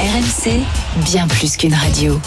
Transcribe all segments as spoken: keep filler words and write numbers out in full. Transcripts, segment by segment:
R M C, bien plus qu'une radio.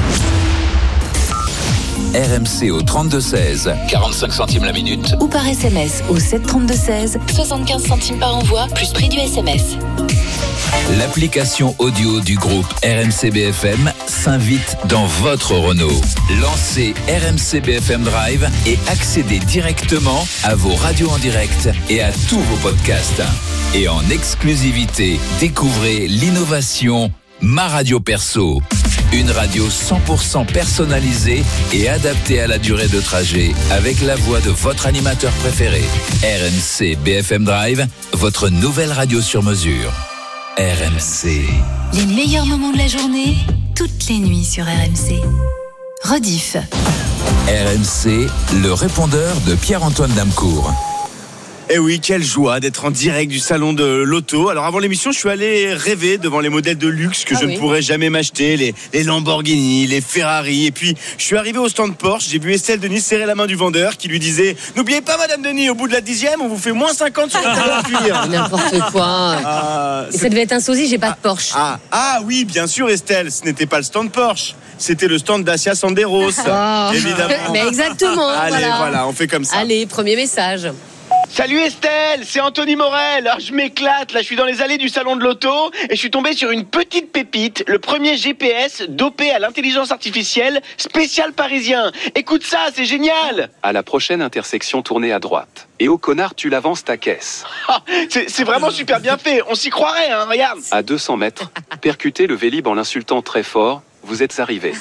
R M C au trente-deux seize, quarante-cinq centimes la minute. Ou par S M S au sept trente-deux seize, soixante-quinze centimes par envoi, plus prix du S M S. L'application audio du groupe R M C B F M s'invite dans votre Renault. Lancez R M C B F M Drive et accédez directement à vos radios en direct et à tous vos podcasts. Et en exclusivité, découvrez l'innovation Ma Radio Perso. Une radio cent pour cent personnalisée et adaptée à la durée de trajet avec la voix de votre animateur préféré. R M C B F M Drive, votre nouvelle radio sur mesure. R M C. Les meilleurs moments de la journée, toutes les nuits sur R M C. Rediff. R M C, le répondeur de Pierre-Antoine Damcourt. Eh oui, quelle joie d'être en direct du salon de l'auto. Alors avant l'émission, je suis allé rêver devant les modèles de luxe que ah je oui. ne pourrais jamais m'acheter, les, les Lamborghini, les Ferrari. Et puis, je suis arrivé au stand Porsche, j'ai vu Estelle Denis serrer la main du vendeur qui lui disait « N'oubliez pas, Madame Denis, au bout de la dixième, on vous fait moins cinquante sur le talon de cuir. » N'importe quoi. Ah, ça devait être un sosie, j'ai pas ah, de Porsche. Ah, ah oui, bien sûr, Estelle, ce n'était pas le stand Porsche. C'était le stand Dacia Sandero, oh. évidemment. Mais exactement. Allez, voilà. voilà, on fait comme ça. Allez, premier message. Salut Estelle, c'est Anthony Morel. Alors je m'éclate, là je suis dans les allées du salon de l'auto et je suis tombé sur une petite pépite, le premier G P S dopé à l'intelligence artificielle spécial parisien. Écoute ça, c'est génial. À la prochaine intersection, tournez à droite. Et au connard, tu l'avances ta caisse. Ah, c'est, c'est vraiment super bien fait, on s'y croirait, hein, regarde. À deux cents mètres, percutez le Vélib en l'insultant très fort, vous êtes arrivé.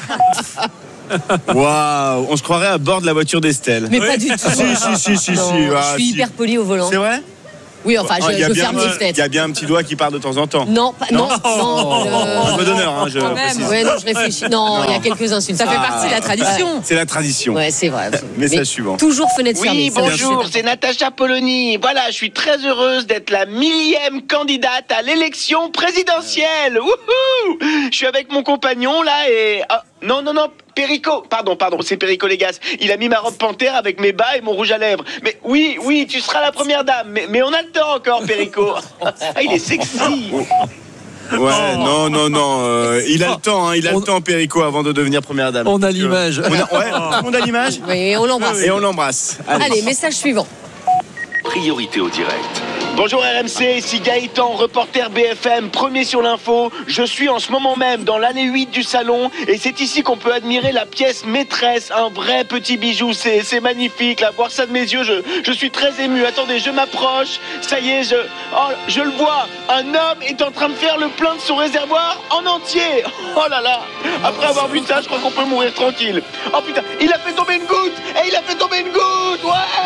Waouh, on se croirait à bord de la voiture d'Estelle. Mais oui. Pas du tout. Si, si, si, si, non, si. Ah, je suis si. hyper poli au volant. C'est vrai ? Oui, enfin, je, je ferme les fenêtres. Il y a bien un petit doigt qui part de temps en temps. Non, pas, non, non. non le... Un peu d'honneur, hein, je précise. Ouais, non, je réfléchis. Non, il y a quelques insultes. Ça fait partie de la tradition. Ouais. C'est la tradition. Ouais, c'est vrai. Message suivant. Toujours fenêtre fermée. Oui, bonjour, c'est Natacha Polony. Voilà, je suis très heureuse d'être la millième candidate à l'élection présidentielle. Wouhou! Je suis avec mon compagnon, là, et... Oh, non, non, non, Perico. Pardon, pardon, c'est Perico Légas. Il a mis ma robe panthère avec mes bas et mon rouge à lèvres. Mais oui, oui, tu seras la première dame. Mais, mais on a le temps encore, Perico. Ah, il est sexy. Ouais, non, non, non. Euh, il a le temps, hein, il a on... le temps, Perico, avant de devenir première dame. On a l'image. On a, ouais, tout le monde a l'image. Oui, et on l'embrasse. Et on l'embrasse. Allez, Allez message suivant. Priorité au direct. Bonjour R M C, ici Gaëtan, reporter B F M, premier sur l'info. Je suis en ce moment même dans l'année huit du salon et c'est ici qu'on peut admirer la pièce maîtresse, un vrai petit bijou, c'est, c'est magnifique, là, voir ça de mes yeux, je, je suis très ému. Attendez, je m'approche, ça y est, je, oh, je le vois, un homme est en train de faire le plein de son réservoir en entier. Oh là là, après avoir vu ça, je crois qu'on peut mourir tranquille. Oh putain, il a fait tomber une goutte, et il a fait tomber une goutte,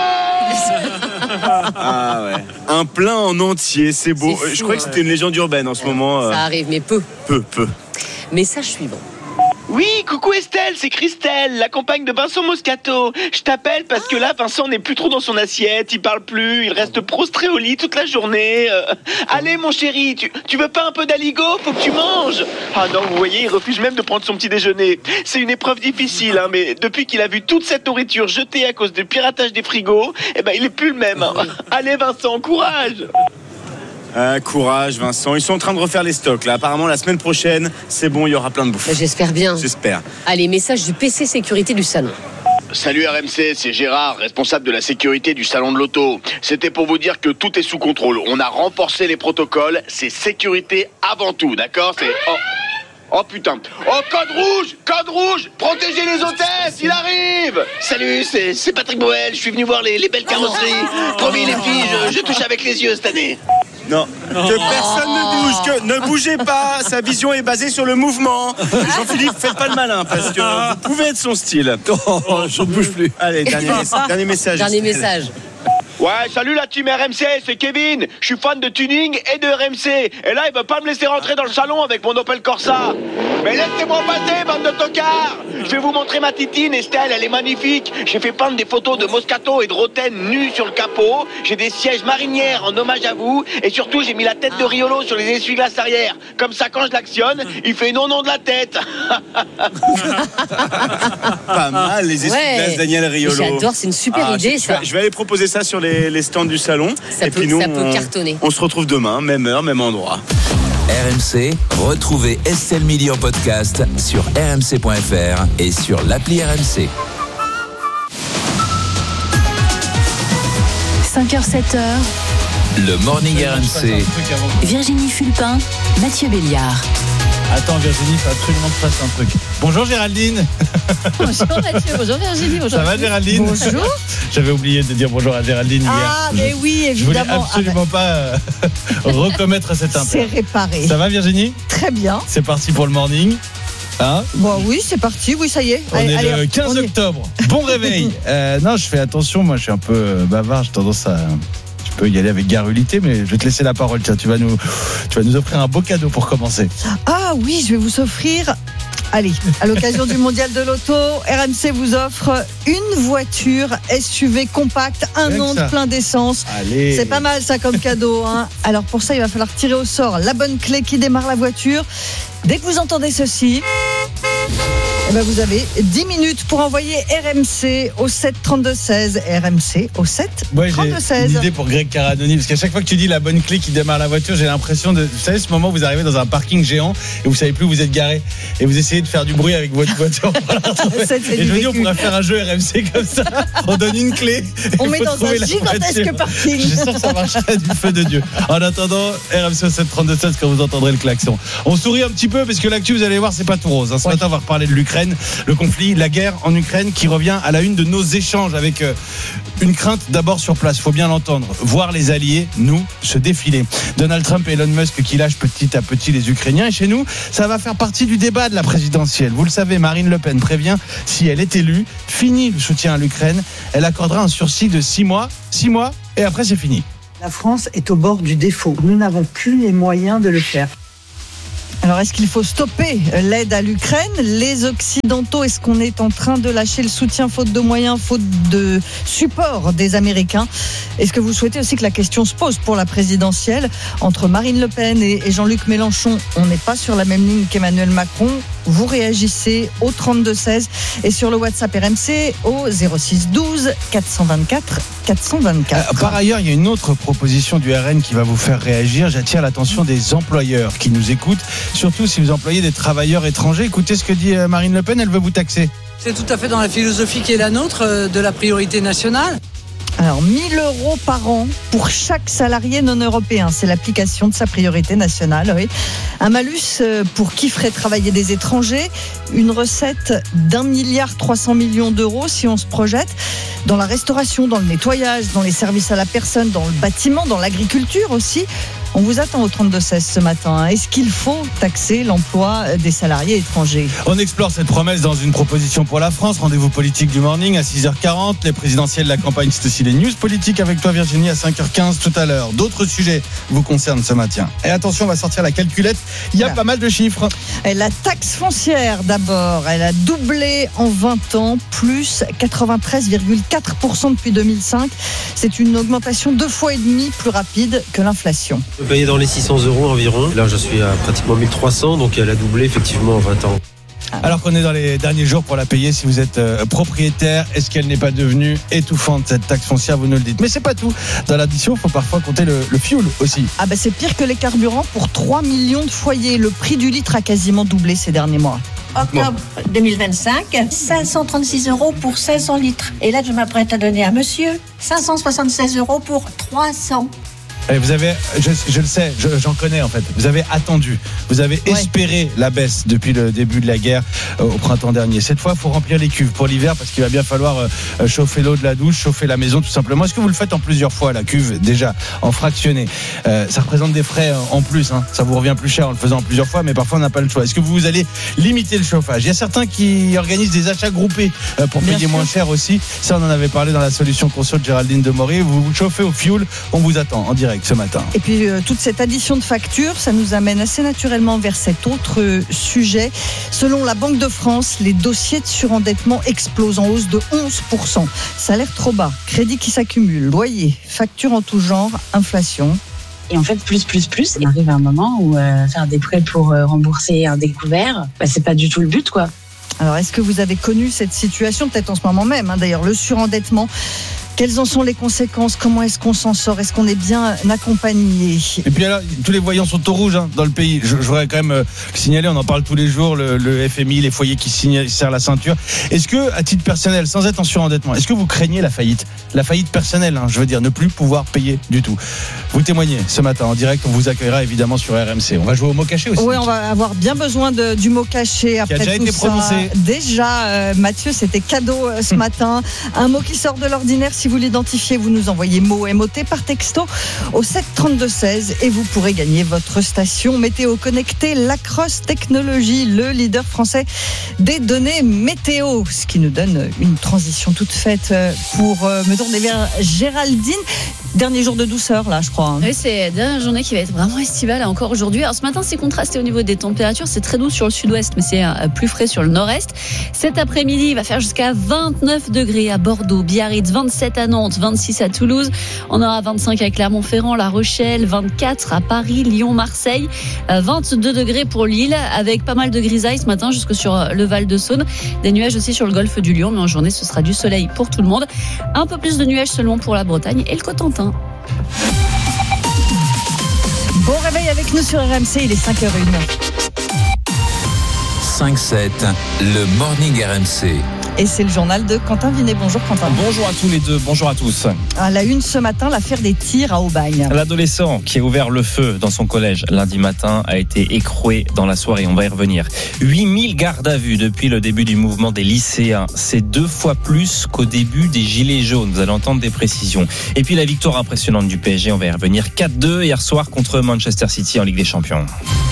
ouais. Ah ouais, un plein en entier, c'est beau. C'est fou, je crois ouais. que c'était une légende urbaine en ce ouais, moment. Ça euh... arrive, mais peu. Peu, peu. Message suivant. Oui, coucou Estelle, c'est Christelle, la compagne de Vincent Moscato. Je t'appelle parce que là, Vincent n'est plus trop dans son assiette, il parle plus, il reste prostré au lit toute la journée. Euh, allez mon chéri, tu, tu veux pas un peu d'aligo? Faut que tu manges. Ah non, vous voyez, il refuse même de prendre son petit déjeuner. C'est une épreuve difficile, hein, mais depuis qu'il a vu toute cette nourriture jetée à cause du piratage des frigos, eh ben il est plus le même. Hein. Allez Vincent, courage. Ah, courage Vincent, ils sont en train de refaire les stocks là. Apparemment la semaine prochaine, c'est bon, il y aura plein de bouffe. J'espère bien. J'espère. Allez, message du P C sécurité du salon. Salut R M C, c'est Gérard, responsable de la sécurité du salon de l'auto. C'était pour vous dire que tout est sous contrôle. On a renforcé les protocoles, c'est sécurité avant tout, d'accord? C'est... Oh. Oh putain. Oh, code rouge, code rouge, protégez les hôtesses, il arrive. Salut, c'est, c'est Patrick Boel, je suis venu voir les, les belles carrosseries. Promis les filles, je, je touche avec les yeux cette année. Non, que personne ne bouge, que ne bougez pas, sa vision est basée sur le mouvement. Jean-Philippe, faites pas le malin, parce que vous pouvez être son style. Oh, je ne bouge plus. Allez, dernier, dernier message. Dernier message. Ouais, salut la team R M C, c'est Kevin. Je suis fan de tuning et de R M C. Et là, il veut pas me laisser rentrer dans le salon avec mon Opel Corsa. Mais laissez-moi passer, bande de tocards. Je vais vous montrer ma titine, Estelle, elle est magnifique. J'ai fait peindre des photos de Moscato et de Roten nus sur le capot. J'ai des sièges marinières en hommage à vous. Et surtout, j'ai mis la tête de Riolo sur les essuie-glaces arrière. Comme ça, quand je l'actionne, il fait non-non de la tête. Pas mal, les essuie-glaces ouais. Daniel Riolo. J'adore, c'est une super ah, idée, je, ça. Je vais aller proposer ça sur les, les stands du salon. Ça et peut, puis nous, ça peut on, cartonner. On se retrouve demain, même heure, même endroit. R M C, retrouvez Estelle Mili en podcast sur r m c point f r et sur l'appli R M C. cinq heures sept heures, Le Morning R M C. Virginie Fulpin, Mathieu Béliard. Attends Virginie, il faut absolument que je fasse un truc. Bonjour Géraldine. Bonjour Mathieu, bonjour Virginie, bonjour. Ça va Géraldine? Bonjour. J'avais oublié de dire bonjour à Géraldine Ah, hier. mais je, oui, je voulais évidemment. absolument pas euh, recommettre cet C'est impair. réparé. Ça va Virginie? Très bien. C'est parti pour le morning. Hein? Bon, oui, c'est parti. Oui, ça y est. On Allez, est allez, le hop, quinze on y est. octobre. Bon réveil. Euh, non, je fais attention. Moi, je suis un peu euh, bavard. J'ai tendance à. Tu peux y aller avec garrulité, mais je vais te laisser la parole. Tiens, tu vas nous, tu vas nous offrir un beau cadeau pour commencer. Ah oui, je vais vous offrir. Allez, à l'occasion du mondial de l'auto, R M C vous offre une voiture S U V compacte, un Rien que an de ça. plein d'essence. Allez. C'est pas mal ça comme cadeau. Hein. Alors pour ça, il va falloir tirer au sort la bonne clé qui démarre la voiture. Dès que vous entendez ceci, eh ben vous avez dix minutes pour envoyer R M C au sept trente-deux seize. R M C au sept Moi, j'ai trente-deux une seize. idée pour Greg Caradoni, parce qu'à chaque fois que tu dis la bonne clé qui démarre la voiture, j'ai l'impression de, vous savez, ce moment où vous arrivez dans un parking géant et vous savez plus où vous êtes garé et vous essayez de faire du bruit avec votre voiture. pour la retrouver. Ça, c'est Et du je me dis, on vécu. pourrait faire un jeu R M C comme ça. On donne une clé. et On il met faut dans un trouver la gigantesque voiture. parking. Je sens que ça marcherait du feu de Dieu. En attendant, R M C au sept trente-deux seize quand vous entendrez le klaxon. On sourit un petit peu parce que l'actu, vous allez voir, c'est pas tout rose. Ce Ouais. matin, on va reparler de l'Ukraine, le conflit, la guerre en Ukraine qui revient à la une de nos échanges avec euh, une crainte d'abord sur place, faut bien l'entendre, voir les alliés, nous, se défiler. Donald Trump et Elon Musk qui lâchent petit à petit les Ukrainiens et chez nous, ça va faire partie du débat de la présidentielle. Vous le savez, Marine Le Pen prévient, si elle est élue, fini le soutien à l'Ukraine, elle accordera un sursis de six mois, six mois et après c'est fini. La France est au bord du défaut. Nous n'avons plus les moyens de le faire. Alors, est-ce qu'il faut stopper l'aide à l'Ukraine? Les Occidentaux, est-ce qu'on est en train de lâcher le soutien faute de moyens, faute de support des Américains? Est-ce que vous souhaitez aussi que la question se pose pour la présidentielle? Entre Marine Le Pen et Jean-Luc Mélenchon, on n'est pas sur la même ligne qu'Emmanuel Macron. Vous réagissez au trente-deux seize et sur le WhatsApp R M C au zéro six douze quatre cent vingt-quatre quatre cent vingt-quatre. Euh, Par ailleurs, il y a une autre proposition du R N qui va vous faire réagir. J'attire l'attention des employeurs qui nous écoutent, surtout si vous employez des travailleurs étrangers. Écoutez ce que dit euh, Marine Le Pen, elle veut vous taxer. C'est tout à fait dans la philosophie qui est la nôtre euh, de la priorité nationale. Alors, mille euros par an pour chaque salarié non européen. C'est l'application de sa priorité nationale, oui. Un malus pour qui ferait travailler des étrangers. Une recette d'un milliard trois cents millions d'euros si on se projette dans la restauration, dans le nettoyage, dans les services à la personne, dans le bâtiment, dans l'agriculture aussi. On vous attend au trente-deux seize ce matin. Est-ce qu'il faut taxer l'emploi des salariés étrangers? On explore cette promesse dans une proposition pour la France. Rendez-vous politique du morning à six heures quarante. Les présidentielles, la campagne, c'est aussi les news politiques avec toi Virginie à cinq heures quinze tout à l'heure. D'autres sujets vous concernent ce matin. Et attention, on va sortir la calculette. Il y a Voilà. pas mal de chiffres. Et la taxe foncière d'abord, elle a doublé en vingt ans, plus quatre-vingt-treize virgule quatre pour cent depuis deux mille cinq. C'est une augmentation deux fois et demi plus rapide que l'inflation. Je payais dans les six cents euros environ. Là, je suis à pratiquement mille trois cents, donc elle a doublé effectivement en vingt ans. Alors qu'on est dans les derniers jours pour la payer, si vous êtes euh, propriétaire, est-ce qu'elle n'est pas devenue étouffante cette taxe foncière? Vous nous le dites. Mais c'est pas tout. Dans l'addition, il faut parfois compter le, le fuel aussi. Ah ben c'est pire que les carburants pour trois millions de foyers. Le prix du litre a quasiment doublé ces derniers mois. Octobre deux mille vingt-cinq, cinq cent trente-six euros pour cinq cents litres. Et là, je m'apprête à donner à monsieur cinq cent soixante-seize euros pour trois cents. Et vous avez, je, je le sais, je, j'en connais en fait. Vous avez attendu, vous avez Ouais. espéré la baisse depuis le début de la guerre euh, au printemps dernier. Cette fois, il faut remplir les cuves pour l'hiver parce qu'il va bien falloir euh, chauffer l'eau de la douche, chauffer la maison tout simplement. Est-ce que vous le faites en plusieurs fois la cuve déjà en fractionné? euh, Ça représente des frais en plus. Hein. Ça vous revient plus cher en le faisant en plusieurs fois, mais parfois on n'a pas le choix. Est-ce que vous allez limiter le chauffage? Il y a certains qui organisent des achats groupés euh, pour Bien payer sûr. moins cher aussi. Ça, on en avait parlé dans la solution conso de Géraldine Demory. Vous vous chauffez au fioul, on vous attend en direct ce matin. Et puis euh, toute cette addition de factures, ça nous amène assez naturellement vers cet autre euh, sujet. Selon la Banque de France, les dossiers de surendettement explosent en hausse de onze pour cent. Salaire trop bas, crédit qui s'accumule, loyer, factures en tout genre, inflation. Et en fait, plus, plus, plus, il arrive un moment où euh, faire des prêts pour euh, rembourser un découvert, bah, c'est pas du tout le but, quoi. Alors, est-ce que vous avez connu cette situation, peut-être en ce moment même, hein, d'ailleurs, le surendettement? Quelles en sont les conséquences? Comment est-ce qu'on s'en sort? Est-ce qu'on est bien accompagné? Et puis là, tous les voyants sont au rouge hein, dans le pays. Je, je voudrais quand même euh, signaler, on en parle tous les jours, le, le F M I, les foyers qui signent, serrent la ceinture. Est-ce que, à titre personnel, sans être en surendettement, est-ce que vous craignez la faillite? La faillite personnelle, hein, je veux dire, ne plus pouvoir payer du tout. Vous témoignez ce matin en direct, on vous accueillera évidemment sur R M C. On va jouer au mot caché aussi. Oui, on va avoir bien besoin de, du mot caché après qui a déjà tout été ça. prononcé. Déjà, euh, Mathieu, c'était cadeau euh, ce matin. Un mot qui sort de l'ordinaire, si vous l'identifiez, vous nous envoyez mot M O T par texto au sept trente-deux seize et vous pourrez gagner votre station météo connectée Lacrosse Technologies, le leader français des données météo, ce qui nous donne une transition toute faite pour me tourner vers Géraldine. Dernier jour de douceur là, je crois. Oui, c'est la dernière journée qui va être vraiment estivale encore aujourd'hui. Alors ce matin, c'est contrasté au niveau des températures. C'est très doux sur le sud-ouest, mais c'est plus frais sur le nord-est. Cet après-midi, il va faire jusqu'à vingt-neuf degrés à Bordeaux, Biarritz, vingt-sept à Nantes, vingt-six à Toulouse. On aura vingt-cinq à Clermont-Ferrand, La Rochelle, vingt-quatre à Paris, Lyon, Marseille, vingt-deux degrés pour Lille, avec pas mal de grisailles ce matin jusque sur le Val-de-Saône. Des nuages aussi sur le golfe du Lion, mais en journée, ce sera du soleil pour tout le monde. Un peu plus de nuages seulement pour la Bretagne et le Cotentin. Bon réveil avec nous sur R M C, il est cinq heures zéro un. cinq sept, le Morning R M C. Et c'est le journal de Quentin Vinet. Bonjour Quentin. Bonjour à tous les deux, bonjour à tous. À la une ce matin, l'affaire des tirs à Aubagne. L'adolescent qui a ouvert le feu dans son collège lundi matin a été écroué dans la soirée, on va y revenir. huit mille gardes à vue depuis le début du mouvement des lycéens. C'est deux fois plus qu'au début des Gilets jaunes, vous allez entendre des précisions. Et puis la victoire impressionnante du P S G, on va y revenir. quatre deux hier soir contre Manchester City en Ligue des Champions.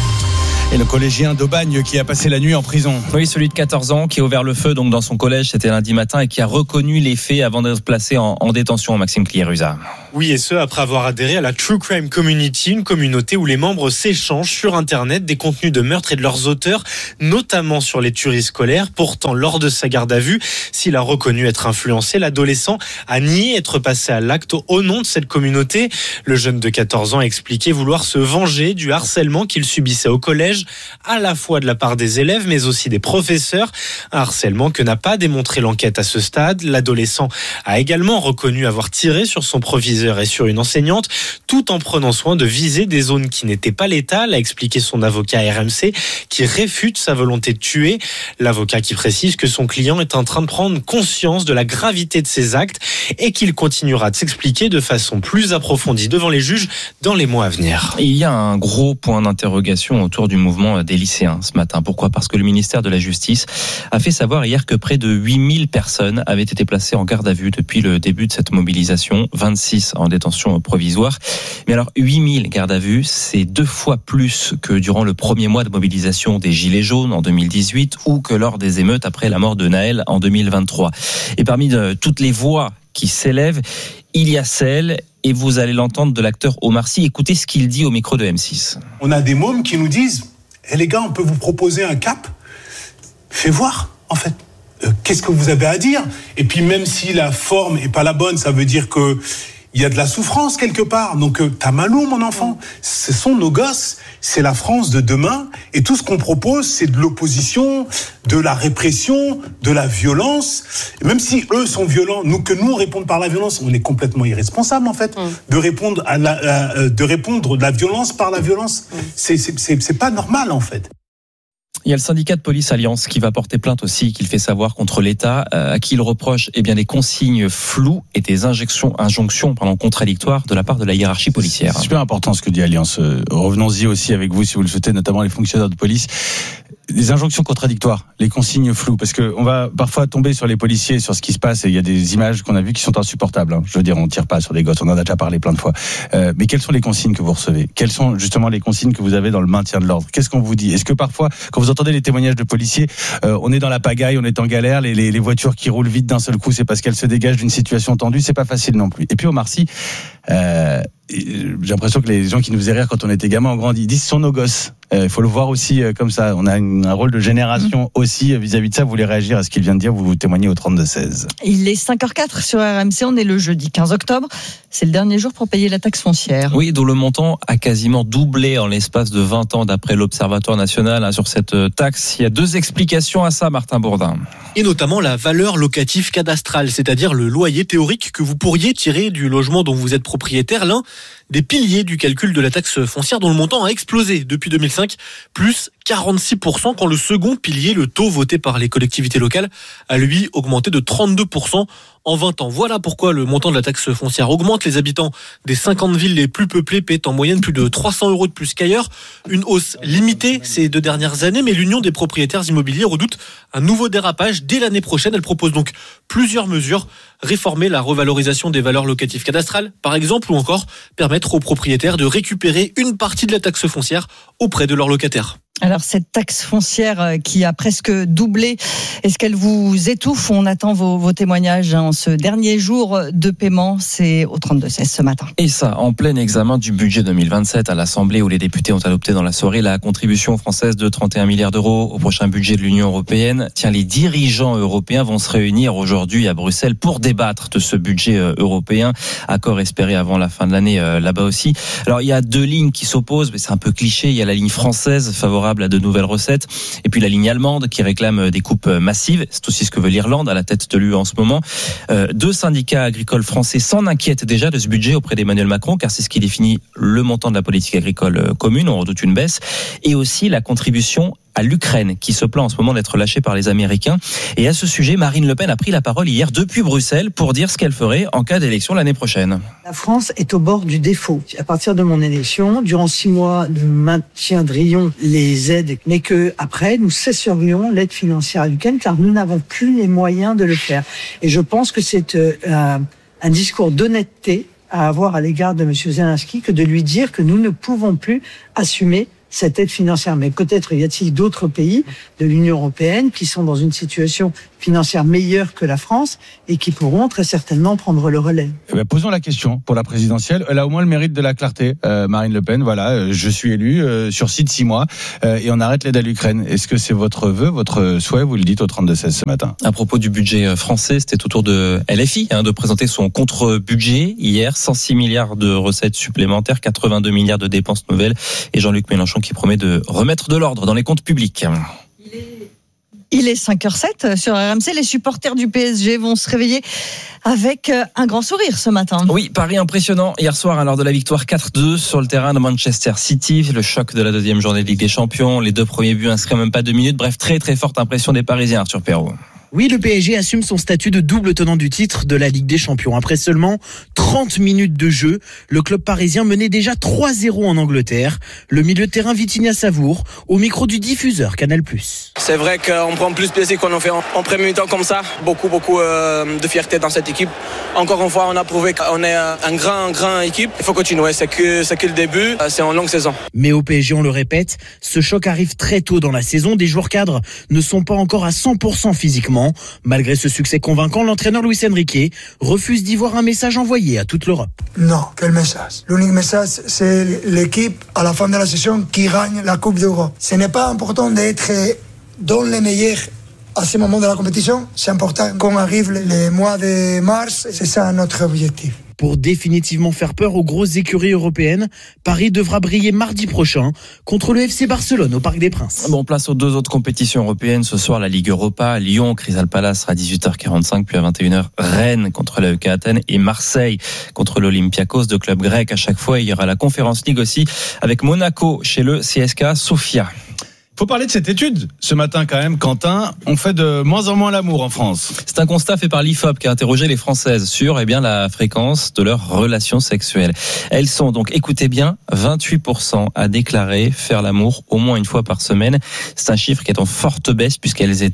Et le collégien d'Aubagne qui a passé la nuit en prison. Oui, celui de quatorze ans qui a ouvert le feu donc dans son collège, c'était lundi matin, et qui a reconnu les faits avant d'être placé en, en détention, Maxime Cliérusa. Oui, et ce, après avoir adhéré à la True Crime Community, une communauté où les membres s'échangent sur Internet des contenus de meurtre et de leurs auteurs, notamment sur les tueries scolaires. Pourtant, lors de sa garde à vue, s'il a reconnu être influencé, l'adolescent a nié être passé à l'acte au nom de cette communauté. Le jeune de quatorze ans a expliqué vouloir se venger du harcèlement qu'il subissait au collège, à la fois de la part des élèves, mais aussi des professeurs. Un harcèlement que n'a pas démontré l'enquête à ce stade. L'adolescent a également reconnu avoir tiré sur son proviseur et sur une enseignante, tout en prenant soin de viser des zones qui n'étaient pas létales, a expliqué son avocat à R M C, qui réfute sa volonté de tuer. L'avocat qui précise que son client est en train de prendre conscience de la gravité de ses actes et qu'il continuera de s'expliquer de façon plus approfondie devant les juges dans les mois à venir. Il y a un gros point d'interrogation autour du mouvement des lycéens ce matin. Pourquoi ? Parce que le ministère de la Justice a fait savoir hier que près de huit mille personnes avaient été placées en garde à vue depuis le début de cette mobilisation, vingt-six en détention provisoire. Mais alors, huit mille gardes à vue, c'est deux fois plus que durant le premier mois de mobilisation des Gilets jaunes en deux mille dix-huit ou que lors des émeutes après la mort de Naël en deux mille vingt-trois. Et parmi de, toutes les voix qui s'élèvent, il y a celle, et vous allez l'entendre, de l'acteur Omar Sy. Écoutez ce qu'il dit au micro de M six. On a des mômes qui nous disent eh « les gars, on peut vous proposer un cap ? Fais voir, en fait. Euh, qu'est-ce que vous avez à dire ?» Et puis même si la forme est pas la bonne, ça veut dire que il y a de la souffrance quelque part. Donc, euh, t'as mal où, mon enfant ? Ce sont nos gosses. C'est la France de demain. Et tout ce qu'on propose, c'est de l'opposition, de la répression, de la violence. Et même si eux sont violents, nous, que nous, on réponde par la violence, on est complètement irresponsable, en fait, mmh. de répondre à la, à, de répondre de la violence par la violence. Mmh. C'est, c'est, c'est, c'est pas normal, en fait. Il y a le syndicat de police Alliance qui va porter plainte aussi, qu'il fait savoir contre l'État, euh, à qui il reproche eh bien, des consignes floues et des injections, injonctions pardon, contradictoires de la part de la hiérarchie policière. C'est super important ce que dit Alliance. Euh, revenons-y aussi avec vous, si vous le souhaitez, notamment les fonctionnaires de police. Des injonctions contradictoires, les consignes floues, parce que on va parfois tomber sur les policiers, sur ce qui se passe, et il y a des images qu'on a vues qui sont insupportables. Hein. Je veux dire, on tire pas sur des gosses, on en a déjà parlé plein de fois. Euh, mais quelles sont les consignes que vous recevez ? Quelles sont justement les consignes que vous avez dans le maintien de l'ordre ? Qu'est-ce qu'on vous dit ? Est-ce que parfois, quand vous entendez les témoignages de policiers, euh, on est dans la pagaille, on est en galère, les, les, les voitures qui roulent vite d'un seul coup, c'est parce qu'elles se dégagent d'une situation tendue, c'est pas facile non plus. Et puis Omar Sy, euh, j'ai l'impression que les gens qui nous faisaient rire quand on était gamin ont grandi, ils disent ce sont nos gosses. Il faut le voir aussi comme ça. On a une, un rôle de génération mmh. aussi vis-à-vis de ça. Vous voulez réagir à ce qu'il vient de dire, vous vous témoignez au trente-deux seize. Il est cinq heures quatre sur R M C, on est le jeudi quinze octobre. C'est le dernier jour pour payer la taxe foncière. Oui, dont le montant a quasiment doublé en l'espace de vingt ans d'après l'Observatoire national hein, sur cette taxe. Il y a deux explications à ça, Martin Bourdin. Et notamment la valeur locative cadastrale, c'est-à-dire le loyer théorique que vous pourriez tirer du logement dont vous êtes propriétaire, l'un des piliers du calcul de la taxe foncière dont le montant a explosé depuis deux mille cinq, plus quarante-six pour cent, quand le second pilier, le taux voté par les collectivités locales, a lui augmenté de trente-deux pour cent en vingt ans. Voilà pourquoi le montant de la taxe foncière augmente. Les habitants des cinquante villes les plus peuplées paient en moyenne plus de trois cents euros de plus qu'ailleurs. Une hausse limitée ces deux dernières années, mais l'Union des propriétaires immobiliers redoute un nouveau dérapage dès l'année prochaine. Elle propose donc plusieurs mesures. Réformer la revalorisation des valeurs locatives cadastrales, par exemple, ou encore permettre aux propriétaires de récupérer une partie de la taxe foncière auprès de leurs locataires. Alors cette taxe foncière qui a presque doublé, est-ce qu'elle vous étouffe ? On attend vos, vos témoignages en ce dernier jour de paiement, c'est au trente-deux seize ce matin. Et ça, en plein examen du budget deux mille vingt-sept à l'Assemblée où les députés ont adopté dans la soirée la contribution française de trente et un milliards d'euros au prochain budget de l'Union européenne. Tiens, les dirigeants européens vont se réunir aujourd'hui à Bruxelles pour débattre de ce budget européen. Accord espéré avant la fin de l'année là-bas aussi. Alors il y a deux lignes qui s'opposent, mais c'est un peu cliché. Il y a la ligne française favorable à de nouvelles recettes, et puis la ligne allemande qui réclame des coupes massives. C'est aussi ce que veut l'Irlande à la tête de l'U E en ce moment. Euh, deux syndicats agricoles français s'en inquiètent déjà de ce budget auprès d'Emmanuel Macron, car c'est ce qui définit le montant de la politique agricole commune. On redoute une baisse, et aussi la contribution à l'Ukraine, qui se plaint en ce moment d'être lâchée par les Américains. Et à ce sujet, Marine Le Pen a pris la parole hier depuis Bruxelles pour dire ce qu'elle ferait en cas d'élection l'année prochaine. La France est au bord du défaut. À partir de mon élection, durant six mois, nous maintiendrions les aides, mais que après, nous cesserions l'aide financière à l'Ukraine, car nous n'avons plus les moyens de le faire. Et je pense que c'est euh, un discours d'honnêteté à avoir à l'égard de M. Zelensky que de lui dire que nous ne pouvons plus assumer cette aide financière. Mais peut-être y a-t-il d'autres pays de l'Union européenne qui sont dans une situation financière meilleure que la France et qui pourront très certainement prendre le relais. Eh bien, posons la question pour la présidentielle. Elle a au moins le mérite de la clarté. Euh, Marine Le Pen, voilà, euh, je suis élu, euh, sursis de six mois, euh, et on arrête l'aide à l'Ukraine. Est-ce que c'est votre vœu, votre souhait? Vous le dites au trente-deux seize ce matin. À propos du budget français, c'était au tour de L F I hein, de présenter son contre-budget hier. cent six milliards de recettes supplémentaires, quatre-vingt-deux milliards de dépenses nouvelles, et Jean-Luc Mélenchon qui promet de remettre de l'ordre dans les comptes publics. Il est cinq heures sept sur R M C. Les supporters du P S G vont se réveiller avec un grand sourire ce matin. Oui, pari impressionnant hier soir hein, lors de la victoire quatre deux sur le terrain de Manchester City. Le choc de la deuxième journée de Ligue des Champions. Les deux premiers buts inscrits en même pas deux minutes. Bref, très très forte impression des Parisiens, Arthur Perrault. Oui, le P S G assume son statut de double tenant du titre de la Ligue des Champions. Après seulement trente minutes de jeu, le club parisien menait déjà trois zéro en Angleterre. Le milieu de terrain Vitinha Savour, au micro du diffuseur Canal plus. C'est vrai qu'on prend plus plaisir qu'on en fait en, en premier mi-temps comme ça. Beaucoup, beaucoup euh, de fierté dans cette équipe. Encore une fois, on a prouvé qu'on est un grand, grand équipe. Il faut continuer, c'est que, c'est que le début, c'est en longue saison. Mais au P S G, on le répète, ce choc arrive très tôt dans la saison. Des joueurs cadres ne sont pas encore à cent pour cent physiquement. Malgré ce succès convaincant, l'entraîneur Luis Enrique refuse d'y voir un message envoyé à toute l'Europe. Non, quel message? L'unique message, c'est l'équipe à la fin de la saison qui gagne la Coupe d'Europe. Ce n'est pas important d'être dans les meilleurs à ce moment de la compétition. C'est important qu'on arrive les mois de mars. C'est ça notre objectif. Pour définitivement faire peur aux grosses écuries européennes, Paris devra briller mardi prochain contre le F C Barcelone au Parc des Princes. Bon, place aux deux autres compétitions européennes. Ce soir, la Ligue Europa, Lyon, Crystal Palace sera à dix-huit heures quarante-cinq, puis à vingt et une heures, Rennes contre l'A E K Athènes et Marseille contre l'Olympiakos, deux clubs grecs à chaque fois. Il y aura la Conférence League aussi avec Monaco chez le C S K A Sofia. Faut parler de cette étude ce matin quand même, Quentin. On fait de moins en moins l'amour en France. C'est un constat fait par l'I F O P qui a interrogé les Françaises sur eh bien, la fréquence de leurs relations sexuelles. Elles sont donc, écoutez bien, vingt-huit pour cent à déclarer faire l'amour au moins une fois par semaine. C'est un chiffre qui est en forte baisse puisqu'elles étaient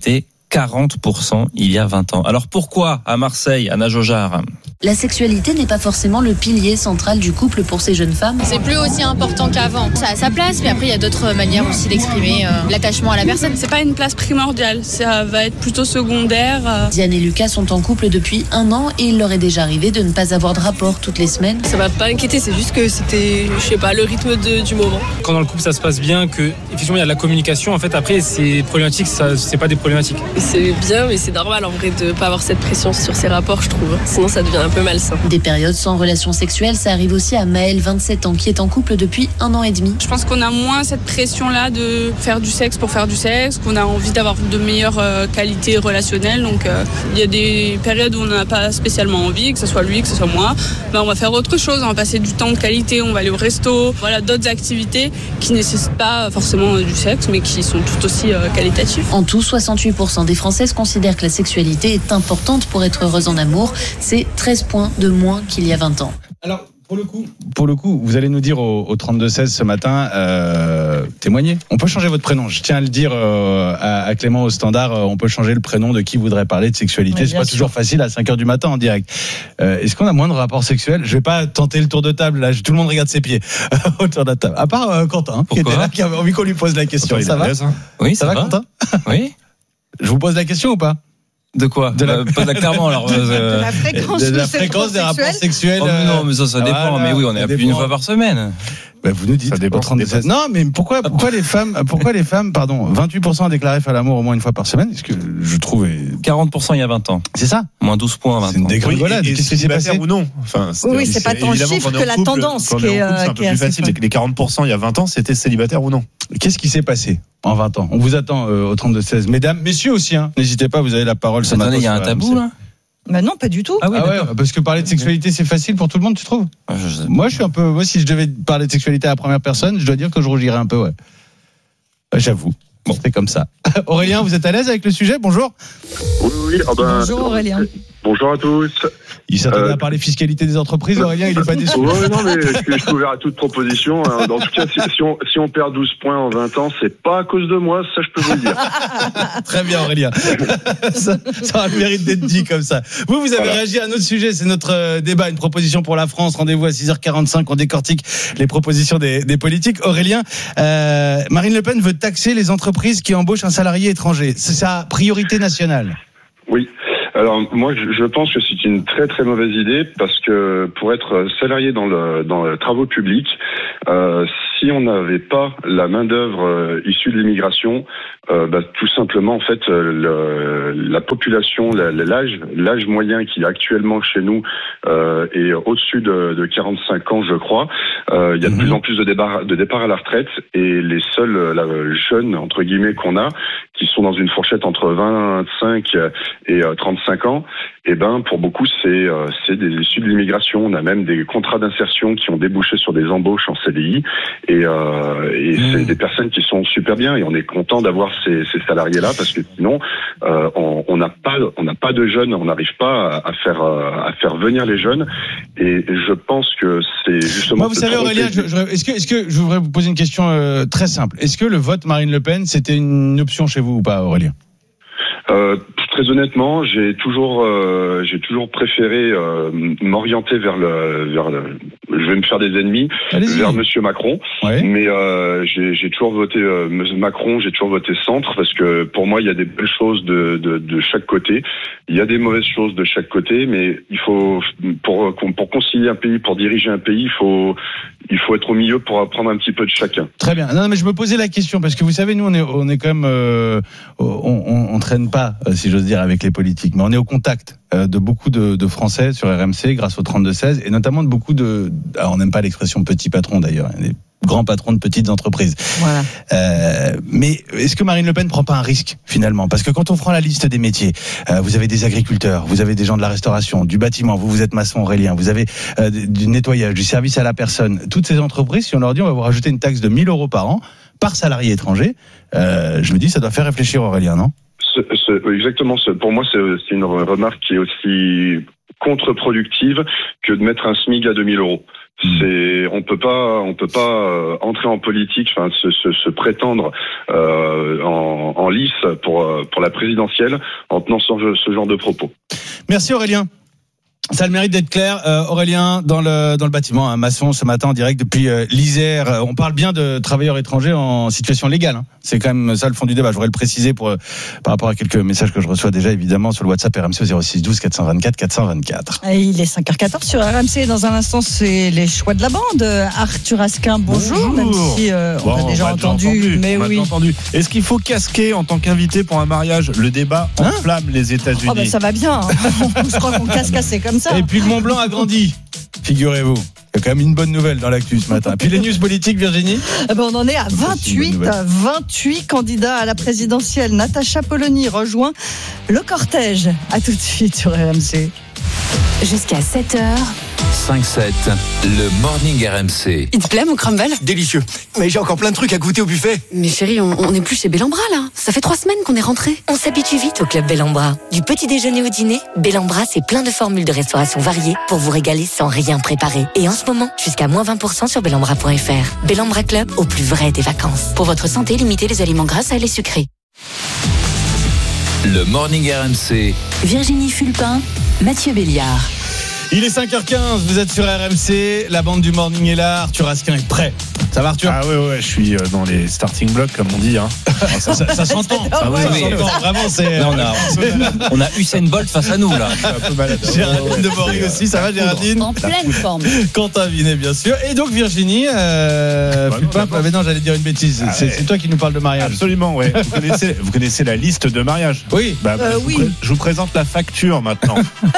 quarante pour cent il y a vingt ans. Alors pourquoi à Marseille, Anna Jojard ? La sexualité n'est pas forcément le pilier central du couple pour ces jeunes femmes. C'est plus aussi important qu'avant. Ça a sa place, mais après il y a d'autres manières aussi d'exprimer euh, l'attachement à la personne. C'est pas une place primordiale, ça va être plutôt secondaire. Euh... Diane et Lucas sont en couple depuis un an et il leur est déjà arrivé de ne pas avoir de rapport toutes les semaines. Ça m'a pas inquiété, c'est juste que c'était, je sais pas, le rythme de, du moment. Quand dans le couple ça se passe bien, que effectivement il y a de la communication, en fait après ces problématiques, ça, c'est pas des problématiques. C'est bien, mais c'est normal en vrai de pas avoir cette pression sur ces rapports, je trouve. Sinon ça devient un peu malsain. Des périodes sans relation sexuelle, ça arrive aussi à Maëlle, vingt-sept ans, qui est en couple depuis un an et demi. Je pense qu'on a moins cette pression-là de faire du sexe pour faire du sexe, qu'on a envie d'avoir de meilleures euh, qualités relationnelles. Donc il euh, y a des périodes où on n'a pas spécialement envie, que ce soit lui, que ce soit moi. Ben, on va faire autre chose, on va passer du temps de qualité, on va aller au resto, voilà, d'autres activités qui ne nécessitent pas forcément du sexe, mais qui sont tout aussi euh, qualitatives. En tout, soixante-huit pour cent des Françaises considèrent que la sexualité est importante pour être heureuse en amour. C'est treize points de moins qu'il y a vingt ans. Alors, pour le coup, pour le coup, vous allez nous dire au, au trente-deux seize ce matin, euh, témoigner. On peut changer votre prénom. Je tiens à le dire euh, à, à Clément au standard. Euh, on peut changer le prénom de qui voudrait parler de sexualité. Oui, c'est pas sûr. Toujours facile à cinq heures du matin en direct. Euh, est-ce qu'on a moins de rapports sexuels ? Je vais pas tenter le tour de table. Là, tout le monde regarde ses pieds autour de la table. À part euh, Quentin, qui était là, qui avait envie qu'on lui pose la question. Ça va ? Oui, ça, ça va, va, Quentin ? Oui. Je vous pose la question ou pas ? De quoi ? De la, pas clairement alors. Euh, de la fréquence, de la fréquence des rapports sexuels. Oh, non, mais ça, ça dépend. Ah, voilà, mais oui, on est à plus d'une fois par semaine. Ben, vous nous dites. Ça dépend. trente-deux Non, mais pourquoi, pourquoi les femmes, pourquoi les femmes, pardon, vingt-huit pour cent ont déclaré faire l'amour au moins une fois par semaine ? Est-ce que je trouve. quarante pour cent il y a vingt ans. C'est ça ? Moins douze points à vingt ans. C'est une dégringolade. Oui, qu'est-ce qui s'est passé ou non ? Enfin, oui, c'est, c'est pas tant le chiffre que la couple, tendance qui est, couple, c'est un peu plus facile. Les quarante pour cent il y a vingt ans, c'était célibataire ou non ? Qu'est-ce qui s'est passé en vingt ans ? On vous attend euh, au trente-deux seize. Mesdames, messieurs aussi, hein. N'hésitez pas, vous avez la parole ce matin. Il y a un tabou là ? Bah non, pas du tout. Ah, oui, ah ouais, parce que parler de sexualité, c'est facile pour tout le monde, tu trouves ? ah, je Moi, je suis un peu. Moi, si je devais parler de sexualité à la première personne, je dois dire que je rougirais un peu, ouais. J'avoue. Bon, c'est comme ça. Aurélien, vous êtes à l'aise avec le sujet ? Bonjour. Oui, oui. Ah ben, bonjour Aurélien. Bonjour à tous. Il s'attendait euh... à parler fiscalité des entreprises, Aurélien, il n'est pas déçu. Oui, non, mais je suis ouvert à toute proposition. En tout cas, si, si, on, si on perd douze points en vingt ans, c'est pas à cause de moi, ça je peux vous le dire. Très bien, Aurélien. ça, ça a le mérite d'être dit comme ça. Vous, vous avez voilà. réagi à un autre sujet, c'est notre euh, débat, une proposition pour la France. Rendez-vous à six heures quarante-cinq, on décortique les propositions des, des politiques. Aurélien, euh, Marine Le Pen veut taxer les entreprises qui embauchent un salarié étranger. C'est sa priorité nationale. Oui. Alors moi je pense que c'est une très très mauvaise idée parce que pour être salarié dans le dans les travaux publics, euh, si on n'avait pas la main d'œuvre euh, issue de l'immigration, euh, bah, tout simplement en fait euh, le, la population, la, l'âge l'âge moyen qui est actuellement chez nous euh, est au-dessus de, de quarante-cinq ans je crois. Euh, il y a de mmh. plus en plus de départ de départ à la retraite et les seuls la, jeunes entre guillemets qu'on a qui sont dans une fourchette entre vingt-cinq et trente-cinq ans, et eh ben pour beaucoup c'est euh, c'est des issus de l'immigration. On a même des contrats d'insertion qui ont débouché sur des embauches en C D I et, euh, et mmh. c'est des personnes qui sont super bien et on est content d'avoir ces, ces salariés là parce que sinon euh, on n'a pas on n'a pas de jeunes, on n'arrive pas à, à faire à faire venir les jeunes et je pense que c'est justement. Moi, vous savez Aurélien, je, je, est-ce que est-ce que je voudrais vous poser une question euh, très simple. Est-ce que le vote Marine Le Pen c'était une option chez vous ou pas, Aurélien? Euh, très honnêtement, j'ai toujours, euh, j'ai toujours préféré euh, m'orienter vers le, vers le, je vais me faire des ennemis, Allez-y. vers Monsieur Macron. Ouais. Mais euh, j'ai, j'ai toujours voté euh, Macron, j'ai toujours voté centre parce que pour moi il y a des belles choses de, de, de chaque côté, il y a des mauvaises choses de chaque côté, mais il faut pour pour concilier un pays, pour diriger un pays, il faut il faut être au milieu pour apprendre un petit peu de chacun. Très bien. Non, mais je me posais la question parce que vous savez, nous on est on est quand même euh, on, on, on traîne pas, si j'ose dire, avec les politiques, mais on est au contact de beaucoup de, de Français sur R M C grâce au trente-deux seize et notamment de beaucoup de. Alors on n'aime pas l'expression petit patron d'ailleurs. Des grands patrons de petites entreprises. Voilà. Euh, mais est-ce que Marine Le Pen prend pas un risque finalement ? Parce que quand on prend la liste des métiers, euh, vous avez des agriculteurs, vous avez des gens de la restauration, du bâtiment, vous vous êtes maçon Aurélien, vous avez euh, du nettoyage, du service à la personne. Toutes ces entreprises, si on leur dit on va vous rajouter une taxe de mille euros par an par salarié étranger, euh, je me dis ça doit faire réfléchir Aurélien, non ? ce, ce, Exactement. Ce, pour moi, c'est, c'est une remarque qui est aussi contre-productive que de mettre un SMIC à deux mille euros. C'est, on peut pas, on peut pas euh, entrer en politique, enfin, se, se, se prétendre euh, en, en lice pour pour la présidentielle en tenant ce, ce genre de propos. Merci Aurélien. Ça a le mérite d'être clair. Euh, Aurélien, dans le dans le bâtiment, un maçon ce matin en direct depuis euh, l'Isère. On parle bien de travailleurs étrangers en situation légale. Hein. C'est quand même ça le fond du débat. Je voudrais le préciser pour euh, par rapport à quelques messages que je reçois déjà évidemment sur le WhatsApp R M C zéro six douze quatre cent vingt-quatre quatre cent vingt-quatre. Et il est cinq heures quatorze sur R M C. Dans un instant, c'est les choix de la bande. Arthur Asquin, bonjour. bonjour. Même si euh, on bon, a déjà on entendu, entendu, mais on oui. entendu. Est-ce qu'il faut casquer en tant qu'invité pour un mariage? Le débat hein enflamme les États-Unis. Oh ben ça va bien. Je crois qu'on casse cassé comme ça. Et puis le Mont Blanc a grandi, figurez-vous. Il y a quand même une bonne nouvelle dans l'actu ce matin. Puis les news politiques, Virginie. Eh ben on en est à vingt-huit, vingt-huit candidats à la présidentielle. Natacha Polony rejoint le cortège. À tout de suite sur R M C. Jusqu'à sept heures. cinq sept, le Morning R M C. Il te plaît mon crumble? Délicieux. Mais j'ai encore plein de trucs à goûter au buffet. Mais chérie, on, on est plus chez Bellambra là. Ça fait trois semaines qu'on est rentré. On s'habitue vite au club Bellambra. Du petit déjeuner au dîner, Bellambra c'est plein de formules de restauration variées pour vous régaler sans rien préparer. Et en ce moment, jusqu'à moins vingt pour cent sur bellambra point f r. Bellambra Club, au plus vrai des vacances. Pour votre santé, limitez les aliments gras et les sucrés. Le Morning R M C. Virginie Fulpin, Mathieu Béliard. Il est cinq heures quinze, vous êtes sur R M C, la bande du Morning est là, Arthur Asquin est prêt. Ça va Arthur? Ah ouais ouais, je suis dans les starting blocks comme on dit hein. ça, ça, ça s'entend. Ah ouais, ça mais, s'entend. Vraiment c'est. Là, on a on a Usain Bolt face à nous là. Je suis un peu malade. Géraldine de Bory aussi, ça va Géraldine? En pleine forme. Quentin Vinet bien sûr. Et donc Virginie, euh, bah, Fulpin, bah, mais non j'allais dire une bêtise. Ah, c'est, ouais. c'est toi qui nous parles de mariage. Absolument ouais. Vous connaissez, vous connaissez la liste de mariage? Oui. Bah, Euh, je, vous oui. pré- je vous présente la facture maintenant.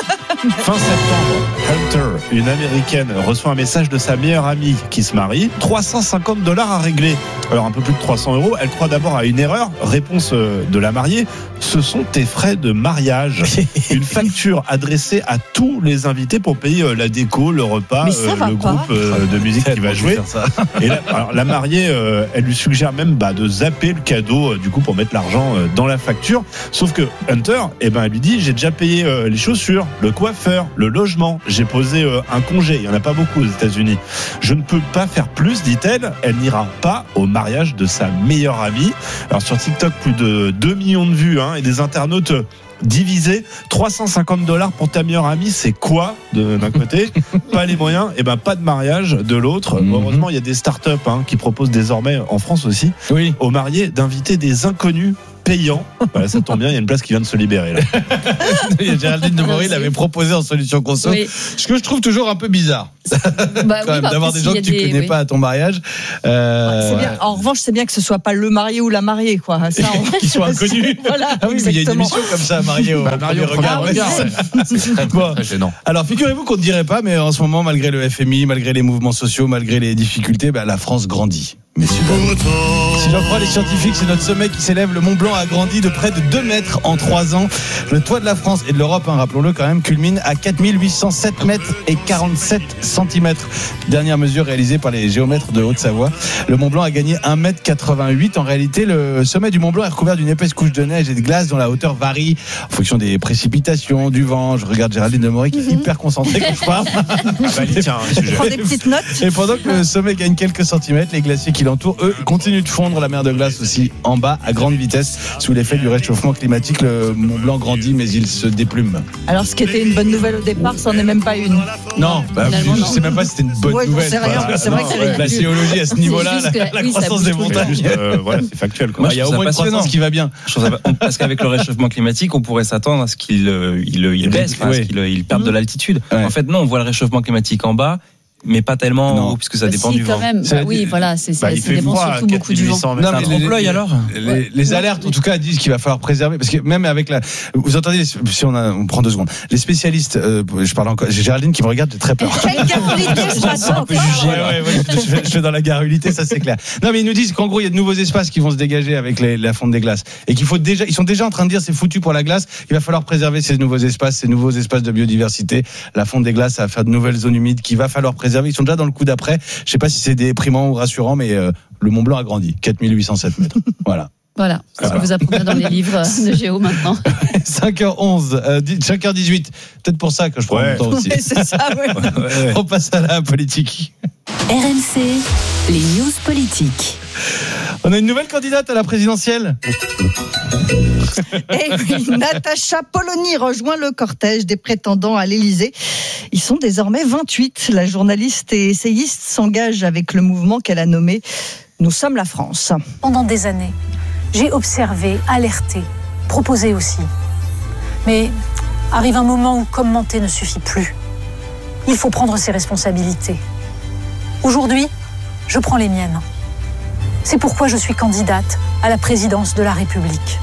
Fin septembre, Hunter, une américaine, reçoit un message de sa meilleure amie qui se marie. trois cent cinquante dollars à régler. Alors un peu plus de trois cents euros. Elle croit d'abord à une erreur. Réponse de la mariée: ce sont tes frais de mariage. Une facture adressée à tous les invités pour payer la déco, le repas, Mais ça euh, va le pas. groupe euh, de musique qui va jouer. Et là, alors, la mariée, euh, elle lui suggère même bah, de zapper le cadeau euh, du coup pour mettre l'argent euh, dans la facture. Sauf que Hunter, eh ben, elle lui dit: j'ai déjà payé euh, les chaussures, le coiffeur, le logement. J'ai posé euh, un congé. Il y en a pas beaucoup aux États-Unis. Je ne peux pas faire plus, dit-elle. Elle n'ira pas au mariage de sa meilleure amie. Alors sur TikTok, plus de deux millions de vues hein, et des internautes divisés. trois cent cinquante dollars pour ta meilleure amie, c'est quoi de, d'un côté? Pas les moyens, et ben pas de mariage de l'autre. Mm-hmm. Heureusement, il y a des startups hein, qui proposent désormais en France aussi oui. aux mariés d'inviter des inconnus payants. Voilà, ça tombe bien, il y a une place qui vient de se libérer là. Géraldine de Bory l'avait proposé en solution conso. Oui. Ce que je trouve toujours un peu bizarre. Bah, Quand oui, même, bah, d'avoir après, des gens que s'il tu y a connais des- pas à ton mariage. Euh, C'est bien. En revanche, c'est bien que ce soit pas le marié ou la mariée, quoi. Ça, on... Qu'ils soient inconnus. Voilà, Ah oui, mais il y a une exactement. émission comme ça, marié au Bah, premier Mario, regard. premier regard, Ouais. ouais. Très, Bon. très gênant. Alors, figurez-vous qu'on ne dirait pas, mais en ce moment, malgré le F M I, malgré les mouvements sociaux, malgré les difficultés, bah, la France grandit. Messieurs, dames. Si j'en crois les scientifiques, c'est notre sommet qui s'élève. Le Mont Blanc a grandi de près de deux mètres en trois ans. Le toit de la France et de l'Europe, hein, rappelons-le quand même, culmine à quatre mille huit cent sept mètres et quarante-sept centimètres. Dernière mesure réalisée par les géomètres de Haute-Savoie. Le Mont Blanc a gagné un mètre quatre-vingt-huit. En réalité, le sommet du Mont Blanc est recouvert d'une épaisse couche de neige et de glace dont la hauteur varie en fonction des précipitations, du vent. Je regarde Géraldine de Bory qui est hyper concentrée quand je parle. Bah, tiens, un sujet. Prends des petites notes. Et pendant que le sommet gagne quelques centimètres, les glaciers qui l'entourent, eux, continuent de fondre. La mer de glace aussi en bas à grande vitesse. Sous l'effet du réchauffement climatique, le Mont Blanc grandit, mais il se déplume. Alors, ce qui était une bonne nouvelle au départ, ça n'en est même pas une. Non, bah, Finalement, je non. sais même pas si c'était une bonne Ouais, j'en nouvelle. sais rien, quoi. mais c'est vrai que c'est Non, ridicule. la géologie à ce niveau-là, juste la, que, la oui, ça croissance bouge des tout le montagnes. Juste, euh, voilà, c'est factuel quoi. Moi, Bah, il y a je au trouve moins une ça croissance passionnant. qui va bien. Je trouve ça- Parce qu'avec le réchauffement climatique, on pourrait s'attendre à ce qu'il euh, il, il baisse, enfin, à ce Oui. qu'il il perde de l'altitude. Ouais. En fait, non, on voit le réchauffement climatique en bas, mais pas tellement Non. en haut, puisque ça Bah, dépend si, du quand vent. même. Ça- Bah, oui, voilà, c'est, Bah, ça, il ça fait dépend froid à surtout beaucoup du vent. quatre mille huit cents Non, mètres. mais un les- trompe-l'œil, les- alors les, Ouais. les alertes en tout cas disent qu'il va falloir préserver parce que même avec la vous entendez si on, a, on prend deux secondes les spécialistes euh, je parle encore j'ai Géraldine qui me regarde, j'ai très peur. Quelle garolité ce matin, Ouais, ouais, ouais, je, fais, je fais dans la garrulité, ça c'est clair. Non, mais ils nous disent qu'en gros, il y a de nouveaux espaces qui vont se dégager avec les, la fonte des glaces. Et qu'il faut déjà, ils sont déjà en train de dire c'est foutu pour la glace. Il va falloir préserver ces nouveaux espaces, ces nouveaux espaces de biodiversité. La fonte des glaces, ça va faire de nouvelles zones humides qu'il va falloir préserver. Ils sont déjà dans le coup d'après. Je sais pas si c'est déprimant ou rassurant, mais euh, le Mont Blanc a grandi. quatre mille huit cent sept mètres. Voilà. Voilà, c'est ce que vous apprenez dans les livres de géo maintenant. cinq heures onze, euh, cinq heures dix-huit. Peut-être pour ça que je prends Ouais. mon temps aussi. Ouais, c'est ça, ouais. Ouais, ouais. On passe à la politique. R M C, les news politiques. On a une nouvelle candidate à la présidentielle. Eh oui, Natacha Polony rejoint le cortège des prétendants à l'Élysée. Ils sont désormais vingt-huit. La journaliste et essayiste s'engage avec le mouvement qu'elle a nommé « Nous sommes la France ». Pendant des années, j'ai observé, alerté, proposé aussi. Mais arrive un moment où commenter ne suffit plus. Il faut prendre ses responsabilités. Aujourd'hui, je prends les miennes. C'est pourquoi je suis candidate à la présidence de la République.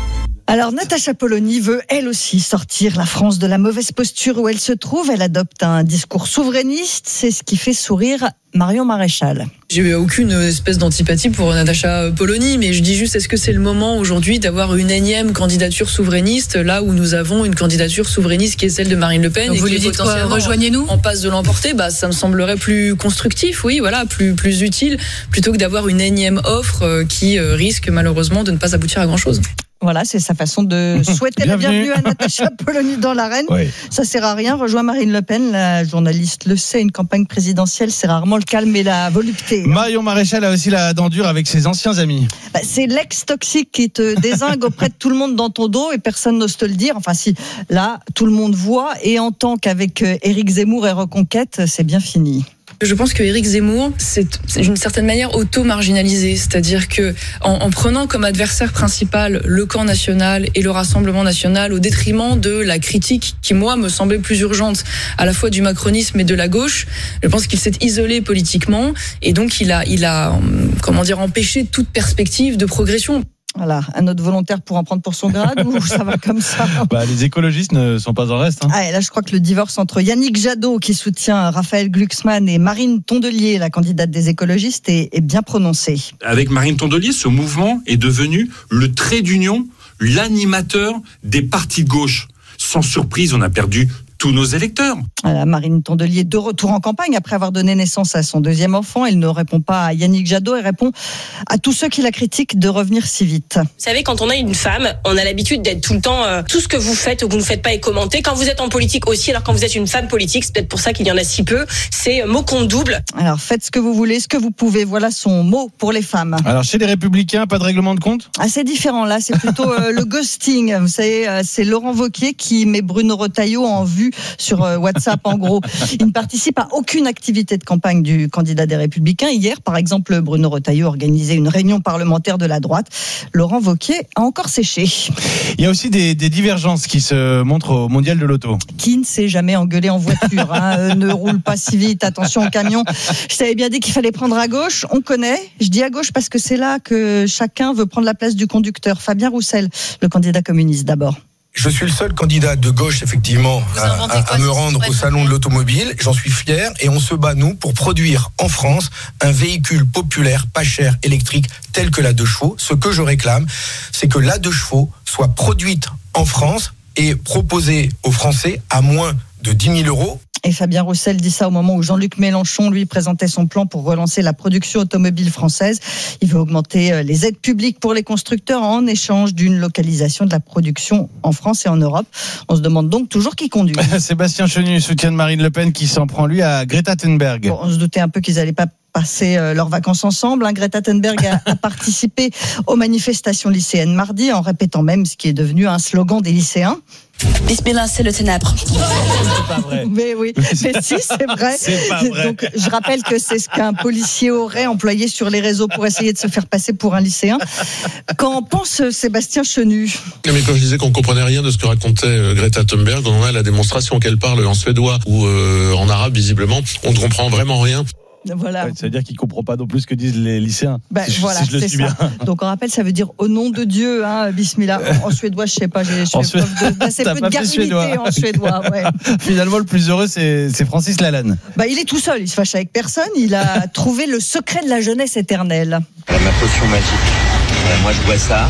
Alors Natacha Polony veut elle aussi sortir la France de la mauvaise posture où elle se trouve. Elle adopte un discours souverainiste, c'est ce qui fait sourire Marion Maréchal. J'ai aucune espèce d'antipathie pour Natacha Polony, mais je dis juste, est-ce que c'est le moment aujourd'hui d'avoir une énième candidature souverainiste, là où nous avons une candidature souverainiste qui est celle de Marine Le Pen? Donc et vous qui lui est dites quoi, potentiellement rejoignez-nous en passe de l'emporter, bah, ça me semblerait plus constructif, oui, voilà, plus, plus utile, plutôt que d'avoir une énième offre qui risque malheureusement de ne pas aboutir à grand-chose. Voilà, c'est sa façon de souhaiter la bienvenue à Natacha Polony dans l'arène. Oui. Ça sert à rien. Rejoint Marine Le Pen, la journaliste le sait, une campagne présidentielle, c'est rarement le calme et la volupté. Marion Maréchal a aussi la dent dure avec ses anciens amis. Bah, c'est l'ex toxique qui te dézingue auprès de tout le monde dans ton dos et personne n'ose te le dire. Enfin si, là, tout le monde voit et entend qu'avec Éric Zemmour et Reconquête, c'est bien fini. Je pense que Éric Zemmour, c'est d'une certaine manière auto-marginalisé, c'est-à-dire que en, en prenant comme adversaire principal le camp national et le Rassemblement national au détriment de la critique qui, moi, me semblait plus urgente à la fois du macronisme et de la gauche, je pense qu'il s'est isolé politiquement et donc il a, il a, comment dire, empêché toute perspective de progression. Voilà, un autre volontaire pour en prendre pour son grade ou ça va comme ça? Bah, les écologistes ne sont pas en reste. Hein. Ah, et là, je crois que le divorce entre Yannick Jadot, qui soutient Raphaël Glucksmann, et Marine Tondelier, la candidate des écologistes, est, est bien prononcé. Avec Marine Tondelier, ce mouvement est devenu le trait d'union, l'animateur des partis de gauche. Sans surprise, on a perdu tous nos électeurs. Voilà, Marine Tondelier, de retour en campagne après avoir donné naissance à son deuxième enfant. Elle ne répond pas à Yannick Jadot, elle répond à tous ceux qui la critiquent de revenir si vite. Vous savez, quand on a une femme, on a l'habitude d'être tout le temps, euh, tout ce que vous faites ou que vous ne faites pas est commenté. Quand vous êtes en politique aussi, alors quand vous êtes une femme politique, c'est peut-être pour ça qu'il y en a si peu, c'est mot compte double. Alors faites ce que vous voulez, ce que vous pouvez, voilà son mot pour les femmes. Alors chez les Républicains, pas de règlement de compte? Ah, c'est différent là, c'est plutôt euh, le ghosting. Vous savez, euh, c'est Laurent Wauquiez qui met Bruno Retailleau en vue sur euh, WhatsApp en gros. Il ne participe à aucune activité de campagne du candidat des Républicains. Hier, par exemple, Bruno Retailleau organisait une réunion parlementaire de la droite. Laurent Wauquiez a encore séché. Il y a aussi des, des divergences qui se montrent au Mondial de l'Auto. Qui ne s'est jamais engueulé en voiture, hein, euh, ne roule pas si vite, attention au camion. Je t'avais bien dit qu'il fallait prendre à gauche, on connaît. Je dis à gauche parce que c'est là que chacun veut prendre la place du conducteur. Fabien Roussel, le candidat communiste d'abord. Je suis le seul candidat de gauche, effectivement, à, à, à me rendre au salon de l'automobile. J'en suis fier et on se bat, nous, pour produire en France un véhicule populaire, pas cher, électrique, tel que la deux chevaux. Ce que je réclame, c'est que la deux chevaux soit produite en France et proposée aux Français à moins de dix mille euros. Et Fabien Roussel dit ça au moment où Jean-Luc Mélenchon, lui, présentait son plan pour relancer la production automobile française. Il veut augmenter les aides publiques pour les constructeurs en échange d'une localisation de la production en France et en Europe. On se demande donc toujours qui conduit. Sébastien Chenu, soutien de Marine Le Pen, qui s'en prend, lui, à Greta Thunberg. Bon, on se doutait un peu qu'ils n'allaient pas passer leurs vacances ensemble. Hein. Greta Thunberg a, a participé aux manifestations lycéennes mardi en répétant même ce qui est devenu un slogan des lycéens. Bismillah, c'est le ténèbre. C'est pas vrai. Mais oui, mais si, c'est vrai. C'est pas vrai. Donc, je rappelle que c'est ce qu'un policier aurait employé sur les réseaux pour essayer de se faire passer pour un lycéen. Qu'en pense Sébastien Chenu? Mais quand je disais qu'on comprenait rien de ce que racontait Greta Thunberg, on a la démonstration qu'elle parle en suédois ou euh, en arabe, visiblement. On ne comprend vraiment rien. Voilà. Ouais, ça veut dire qu'il ne comprend pas non plus ce que disent les lycéens. Ben, si, voilà, si je le c'est suis ça. bien. Donc on rappelle, ça veut dire au nom de Dieu, hein, Bismillah. En, en suédois, je sais pas, j'ai je fais preuve d'assez peu de garrivité en suédois. Ouais. Finalement, le plus heureux, c'est, c'est Francis Lalanne. Bah, il est tout seul, il se fâche avec personne. Il a trouvé le secret de la jeunesse éternelle. Ma potion magique. Voilà, moi, je bois ça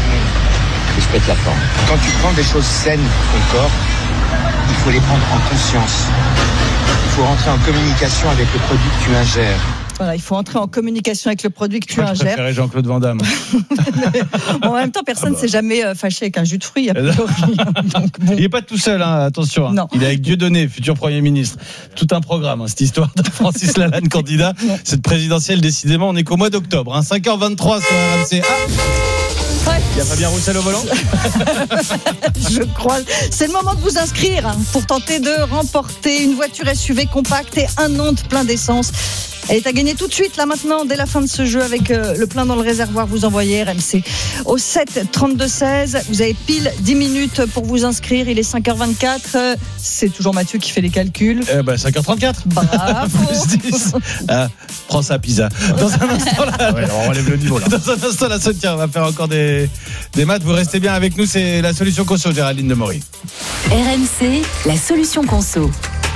et je pète la forme. Quand tu prends des choses saines pour ton corps, il faut les prendre en conscience. Il faut rentrer en communication avec le produit que tu ingères. Voilà, il faut entrer en communication avec le produit que tu Moi, je ingères. préférais Jean-Claude Van Damme. Bon, en même temps, personne ne Ah bah. s'est jamais euh, fâché avec un jus de fruits. A priori. Donc, bon. Il n'est pas tout seul, hein, attention. Hein. Non. Il est avec Dieudonné, futur Premier ministre. Tout un programme, hein, cette histoire de Francis Lalanne, candidat. Cette présidentielle, décidément, on est qu'au mois d'octobre. Hein. cinq heures vingt-trois sur R M C. Ah, il y a Fabien Roussel au volant. Je crois. C'est le moment de vous inscrire hein, pour tenter de remporter une voiture S U V compacte et un Nantes plein d'essence. Elle est à gagner tout de suite, là maintenant, dès la fin de ce jeu, avec euh, le plein dans le réservoir. Vous envoyez R M C au sept trente-deux seize. Vous avez pile dix minutes pour vous inscrire. Il est cinq heures vingt-quatre. Euh, c'est toujours Mathieu qui fait les calculs. Eh ben, cinq heures trente-quatre. Bravo. Ah, prends ça, Pisa. Dans un instant, là, Ouais, on relève le niveau là. Dans un instant, la Sonia, on va faire encore des, des maths. Vous restez bien avec nous. C'est la solution conso, Géraldine de Maury. R M C, la solution conso.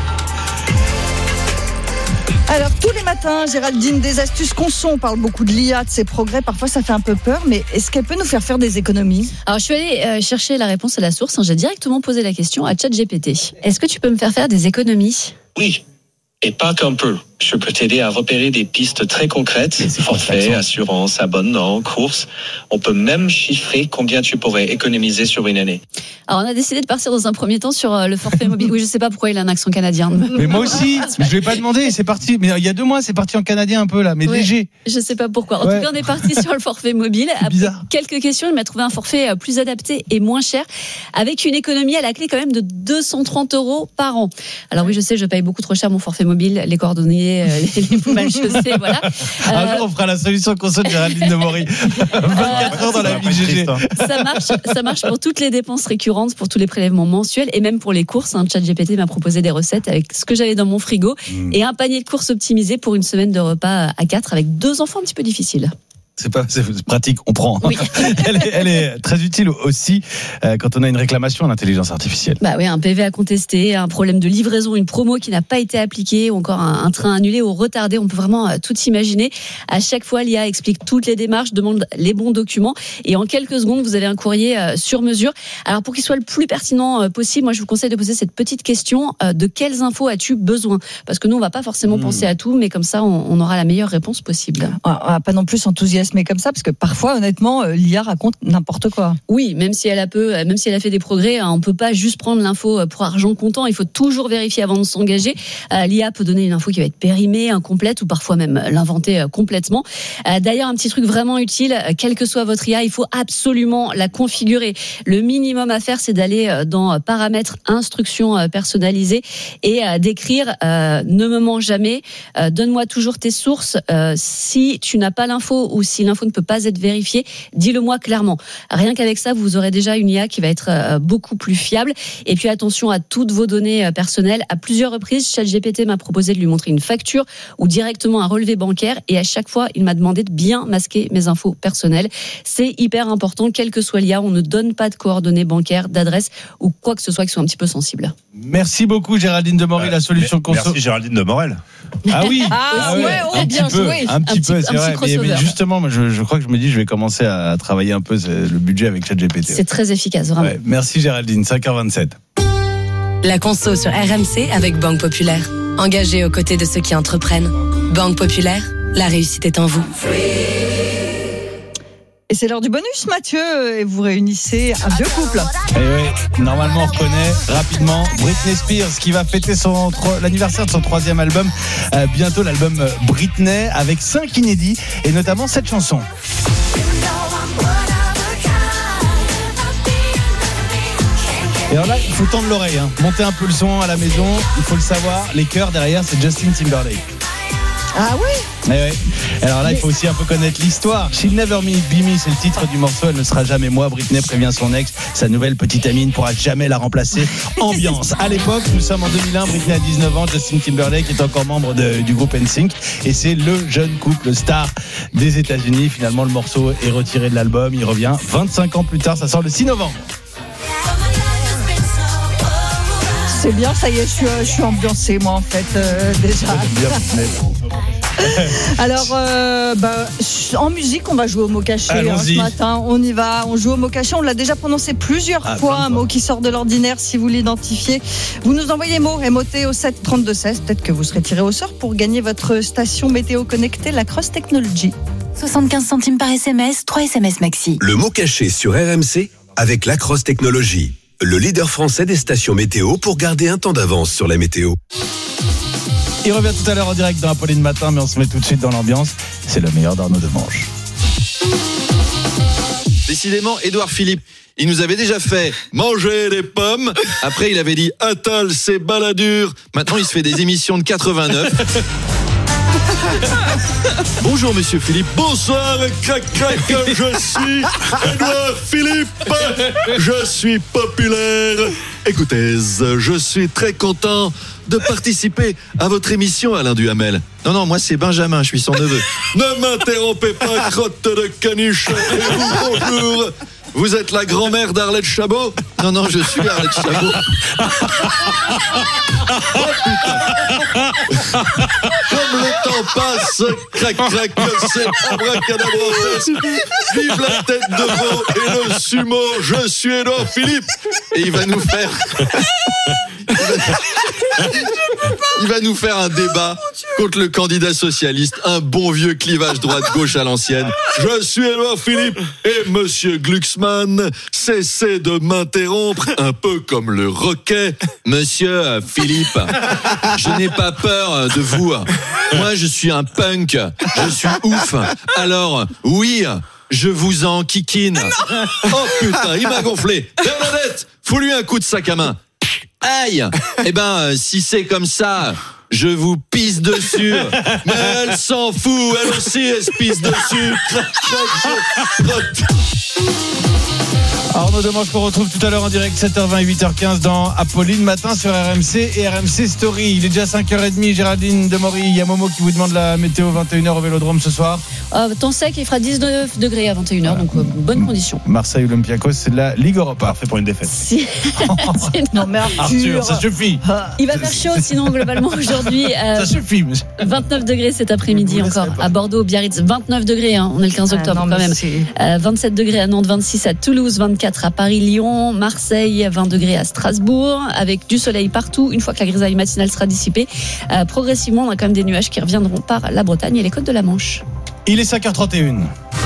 Alors, tous les matins, Géraldine, des astuces conso. On parle beaucoup de l'I A, de ses progrès. Parfois, ça fait un peu peur, mais est-ce qu'elle peut nous faire faire des économies ? Alors, je suis allée euh, chercher la réponse à la source. Hein. J'ai directement posé la question à ChatGPT. Est-ce que tu peux me faire faire des économies ? Oui, et pas qu'un peu. Je peux t'aider à repérer des pistes très concrètes, forfait, assurance, abonnement, courses. On peut même chiffrer combien tu pourrais économiser sur une année. Alors, on a décidé de partir dans un premier temps sur euh, le forfait mobile. Oui, je sais pas pourquoi il a un accent canadien. Mais moi aussi, je ne l'ai pas demandé. C'est parti. Mais il y a deux mois, c'est parti en canadien un peu là, mais Ouais, léger. Je sais pas pourquoi. En Ouais. tout cas, on est parti sur le forfait mobile. Après bizarre. quelques questions, il m'a trouvé un forfait plus adapté et moins cher, avec une économie à la clé quand même de deux cent trente euros par an. Alors oui, je sais, je paye beaucoup trop cher mon forfait mobile, les coordonnées, euh, les, les mal chaussées, voilà. Un Euh, jour, on fera la solution conso de Géraldine de Maury. vingt-quatre heures dans la vie de G G. ça marche, ça marche pour toutes les dépenses récurrentes, pour tous les prélèvements mensuels et même pour les courses. Hein. ChatGPT m'a proposé des recettes avec ce que j'avais dans mon frigo Mmh. et un panier de courses optimisé pour une semaine de repas à quatre avec deux enfants un petit peu difficiles. C'est pas, c'est pratique, on prend. Oui. elle, est, elle est très utile aussi euh, quand on a une réclamation à l'intelligence artificielle. Bah oui, un P V à contester, un problème de livraison, une promo qui n'a pas été appliquée, ou encore un, un train annulé ou retardé. On peut vraiment euh, tout imaginer. À chaque fois, l'I A explique toutes les démarches, demande les bons documents, et en quelques secondes, vous avez un courrier euh, sur mesure. Alors pour qu'il soit le plus pertinent euh, possible, moi je vous conseille de poser cette petite question euh, de quelles infos as-tu besoin ? Parce que nous, on va pas forcément mmh. penser à tout, mais comme ça, on, on aura la meilleure réponse possible. On va pas non plus s'enthousiasmer comme ça, parce que parfois, honnêtement, l'I A raconte n'importe quoi. Oui, même si elle a peu, même si elle a fait des progrès, on peut pas juste prendre l'info pour argent comptant. Il faut toujours vérifier avant de s'engager. Euh, L'I A peut donner une info qui va être périmée, incomplète, ou parfois même l'inventer complètement. Euh, d'ailleurs, un petit truc vraiment utile, quelle que soit votre I A, il faut absolument la configurer. Le minimum à faire, c'est d'aller dans paramètres, instructions personnalisées et euh, d'écrire euh, ne me mens jamais, euh, donne-moi toujours tes sources. Euh, si tu n'as pas l'info ou si l'info ne peut pas être vérifiée, dis-le-moi clairement. Rien qu'avec ça, vous aurez déjà une I A qui va être beaucoup plus fiable. Et puis attention à toutes vos données personnelles. À plusieurs reprises, ChatGPT m'a proposé de lui montrer une facture ou directement un relevé bancaire. Et à chaque fois, il m'a demandé de bien masquer mes infos personnelles. C'est hyper important, quelle que soit l'I A, on ne donne pas de coordonnées bancaires, d'adresse ou quoi que ce soit qui soit un petit peu sensible. Merci beaucoup Géraldine de Maury, euh, la solution conso. Merci Géraldine de Morel. Ah oui, ah, ah ouais, ouais, un, oh, petit peu, joué. un petit un peu, petit, c'est vrai. Mais, mais justement, moi, je, je crois que je me dis, je vais commencer à travailler un peu le budget avec ChatGPT. C'est très efficace, vraiment. Ouais, merci Géraldine, cinq heures vingt-sept. La conso sur R M C avec Banque Populaire. Engagée aux côtés de ceux qui entreprennent. Banque Populaire, la réussite est en vous. Et c'est l'heure du bonus, Mathieu, et vous réunissez un vieux couple. Et oui, normalement on reconnaît rapidement Britney Spears qui va fêter son, l'anniversaire de son troisième album, euh, bientôt l'album Britney, avec cinq inédits et notamment cette chanson. Et alors là, il faut tendre l'oreille, hein. Monter un peu le son à la maison, il faut le savoir, les chœurs derrière c'est Justin Timberlake. Ah oui. Mais ouais. Alors là, il faut aussi un peu connaître l'histoire. She'll Never Be Me, c'est le titre du morceau. Elle ne sera jamais moi. Britney prévient son ex. Sa nouvelle petite amie ne pourra jamais la remplacer. Ambiance. À l'époque, nous sommes en deux mille un. Britney a dix-neuf ans. Justin Timberlake est encore membre de, du groupe N Sync. Et c'est le jeune couple star des États-Unis. Finalement, le morceau est retiré de l'album. Il revient vingt-cinq ans plus tard. Ça sort le six novembre. C'est bien, ça y est, je suis, je suis ambiancée, moi, en fait, euh, déjà. Alors, euh, bah, en musique, on va jouer au mot caché hein, ce matin. On y va, on joue au mot caché. On l'a déjà prononcé plusieurs ah, fois, un mot qui sort de l'ordinaire. Si vous l'identifiez, vous nous envoyez mot M O T au sept trente-deux seize. Peut-être que vous serez tiré au sort pour gagner votre station météo connectée, la Cross Technology. soixante-quinze centimes par S M S, trois S M S maxi. Le mot caché sur R M C avec la Cross Technology, le leader français des stations météo pour garder un temps d'avance sur la météo. Il revient tout à l'heure en direct dans Apolline Matin, mais on se met tout de suite dans l'ambiance. C'est le meilleur d'Arnaud Demange. Décidément, Édouard Philippe, il nous avait déjà fait manger des pommes. Après, il avait dit Attal, c'est baladur. Maintenant, il se fait des émissions de quatre-vingt-neuf. Bonjour Monsieur Philippe. Bonsoir, crac crac, je suis Édouard Philippe. Je suis populaire. Écoutez, je suis très content de participer à votre émission, Alain Duhamel. Non, non, moi c'est Benjamin, je suis son neveu. Ne m'interrompez pas, crotte de caniche. Et vous, bonjour. Vous êtes la grand-mère d'Arlette Chabot ? Non, non, je suis Arlette Chabot. Oh putain. Comme le temps passe, crac crac, c'est abracadabrantesque. Vive la tête de veau et le sumo, je suis Édouard Philippe. Et il va nous faire... Il va nous faire un débat contre le candidat socialiste, un bon vieux clivage droite-gauche à l'ancienne. Je suis Édouard Philippe et Monsieur Glucksmann, cessez de m'interrompre, un peu comme le Roquet. Monsieur Philippe, je n'ai pas peur de vous. Moi, je suis un punk, je suis ouf. Alors, oui, je vous en kikine. Oh putain, il m'a gonflé. Bernadette, fous-lui un coup de sac à main. Aïe! Eh ben, euh, si c'est comme ça, je vous pisse dessus. Mais elle s'en fout, elle aussi, elle se pisse dessus. Arnaud Demange qu'on retrouve tout à l'heure en direct sept heures vingt, huit heures quinze dans Apolline Matin sur R M C et R M C Story. Il est déjà cinq heures trente, Géraldine Demory, il y a Momo qui vous demande la météo vingt et une heures au Vélodrome ce soir. Euh, temps sec, il fera dix-neuf degrés à vingt et une heures, voilà. Donc euh, bonne condition. Marseille Olympiakos, c'est de la Ligue Europa. Parfait pour une défaite. Si... non mais Arthur, Arthur, ça suffit. Il va faire chaud sinon globalement aujourd'hui. Euh, ça suffit. Monsieur. vingt-neuf degrés cet après-midi encore à Bordeaux, Biarritz, vingt-neuf degrés, hein, on est le quinze octobre ah, non, quand même. Euh, vingt-sept degrés à Nantes, vingt-six à Toulouse, vingt-quatre à Paris, Lyon, Marseille, vingt degrés à Strasbourg, avec du soleil partout. Une fois que la grisaille matinale sera dissipée, euh, progressivement, on a quand même des nuages qui reviendront par la Bretagne et les côtes de la Manche. Il est cinq heures trente et une.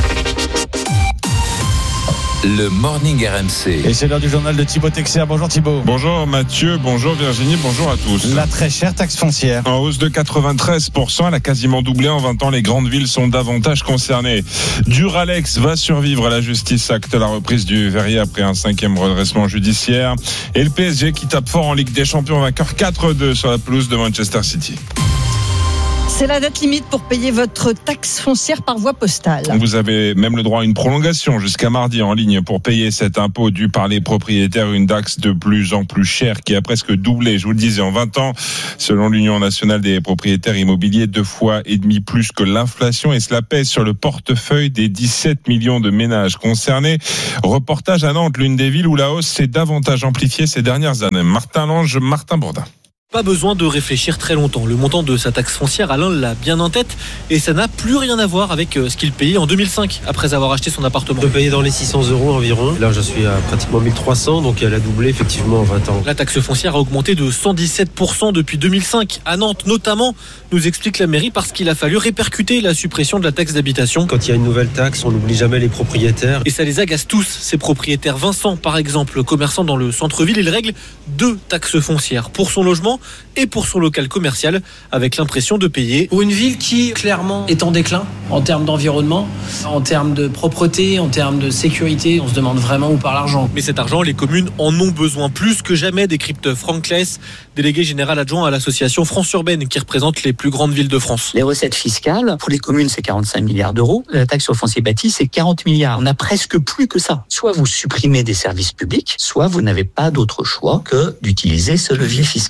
Le Morning R M C. Et c'est l'heure du journal de Thibaut Texer. Bonjour Thibaut. Bonjour Mathieu, bonjour Virginie, bonjour à tous. La très chère taxe foncière. En hausse de quatre-vingt-treize pour cent, elle a quasiment doublé en vingt ans. Les grandes villes sont davantage concernées. Duralex va survivre. La justice acte la reprise du verrier après un cinquième redressement judiciaire. Et le P S G qui tape fort en Ligue des Champions, vainqueur quatre deux sur la pelouse de Manchester City. C'est la date limite pour payer votre taxe foncière par voie postale. Vous avez même le droit à une prolongation jusqu'à mardi en ligne pour payer cet impôt dû par les propriétaires. Une taxe de plus en plus chère qui a presque doublé, je vous le disais, en vingt ans. Selon l'Union nationale des propriétaires immobiliers, deux fois et demi plus que l'inflation. Et cela pèse sur le portefeuille des dix-sept millions de ménages concernés. Reportage à Nantes, l'une des villes où la hausse s'est davantage amplifiée ces dernières années. Martin Lange, Martin Bourdin. Pas besoin de réfléchir très longtemps. Le montant de sa taxe foncière, Alain l'a bien en tête et ça n'a plus rien à voir avec ce qu'il payait en deux mille cinq après avoir acheté son appartement. Je payais dans les six cents euros environ. Là, je suis à pratiquement mille trois cents, donc elle a doublé effectivement en vingt ans. La taxe foncière a augmenté de cent dix-sept pour cent depuis deux mille cinq à Nantes notamment, nous explique la mairie, parce qu'il a fallu répercuter la suppression de la taxe d'habitation. Quand il y a une nouvelle taxe, on n'oublie jamais les propriétaires. Et ça les agace tous, ces propriétaires. Vincent, par exemple, commerçant dans le centre-ville, il règle deux taxes foncières pour son logement et pour son local commercial, avec l'impression de payer. Pour une ville qui, clairement, est en déclin en termes d'environnement, en termes de propreté, en termes de sécurité, on se demande vraiment où part l'argent. Mais cet argent, les communes en ont besoin plus que jamais, décrypte Franck Claes, délégué général adjoint à l'association France Urbaine, qui représente les plus grandes villes de France. Les recettes fiscales, pour les communes, c'est quarante-cinq milliards d'euros. La taxe sur le foncier bâti, c'est quarante milliards. On n'a presque plus que ça. Soit vous supprimez des services publics, soit vous n'avez pas d'autre choix que d'utiliser ce levier fiscal. Les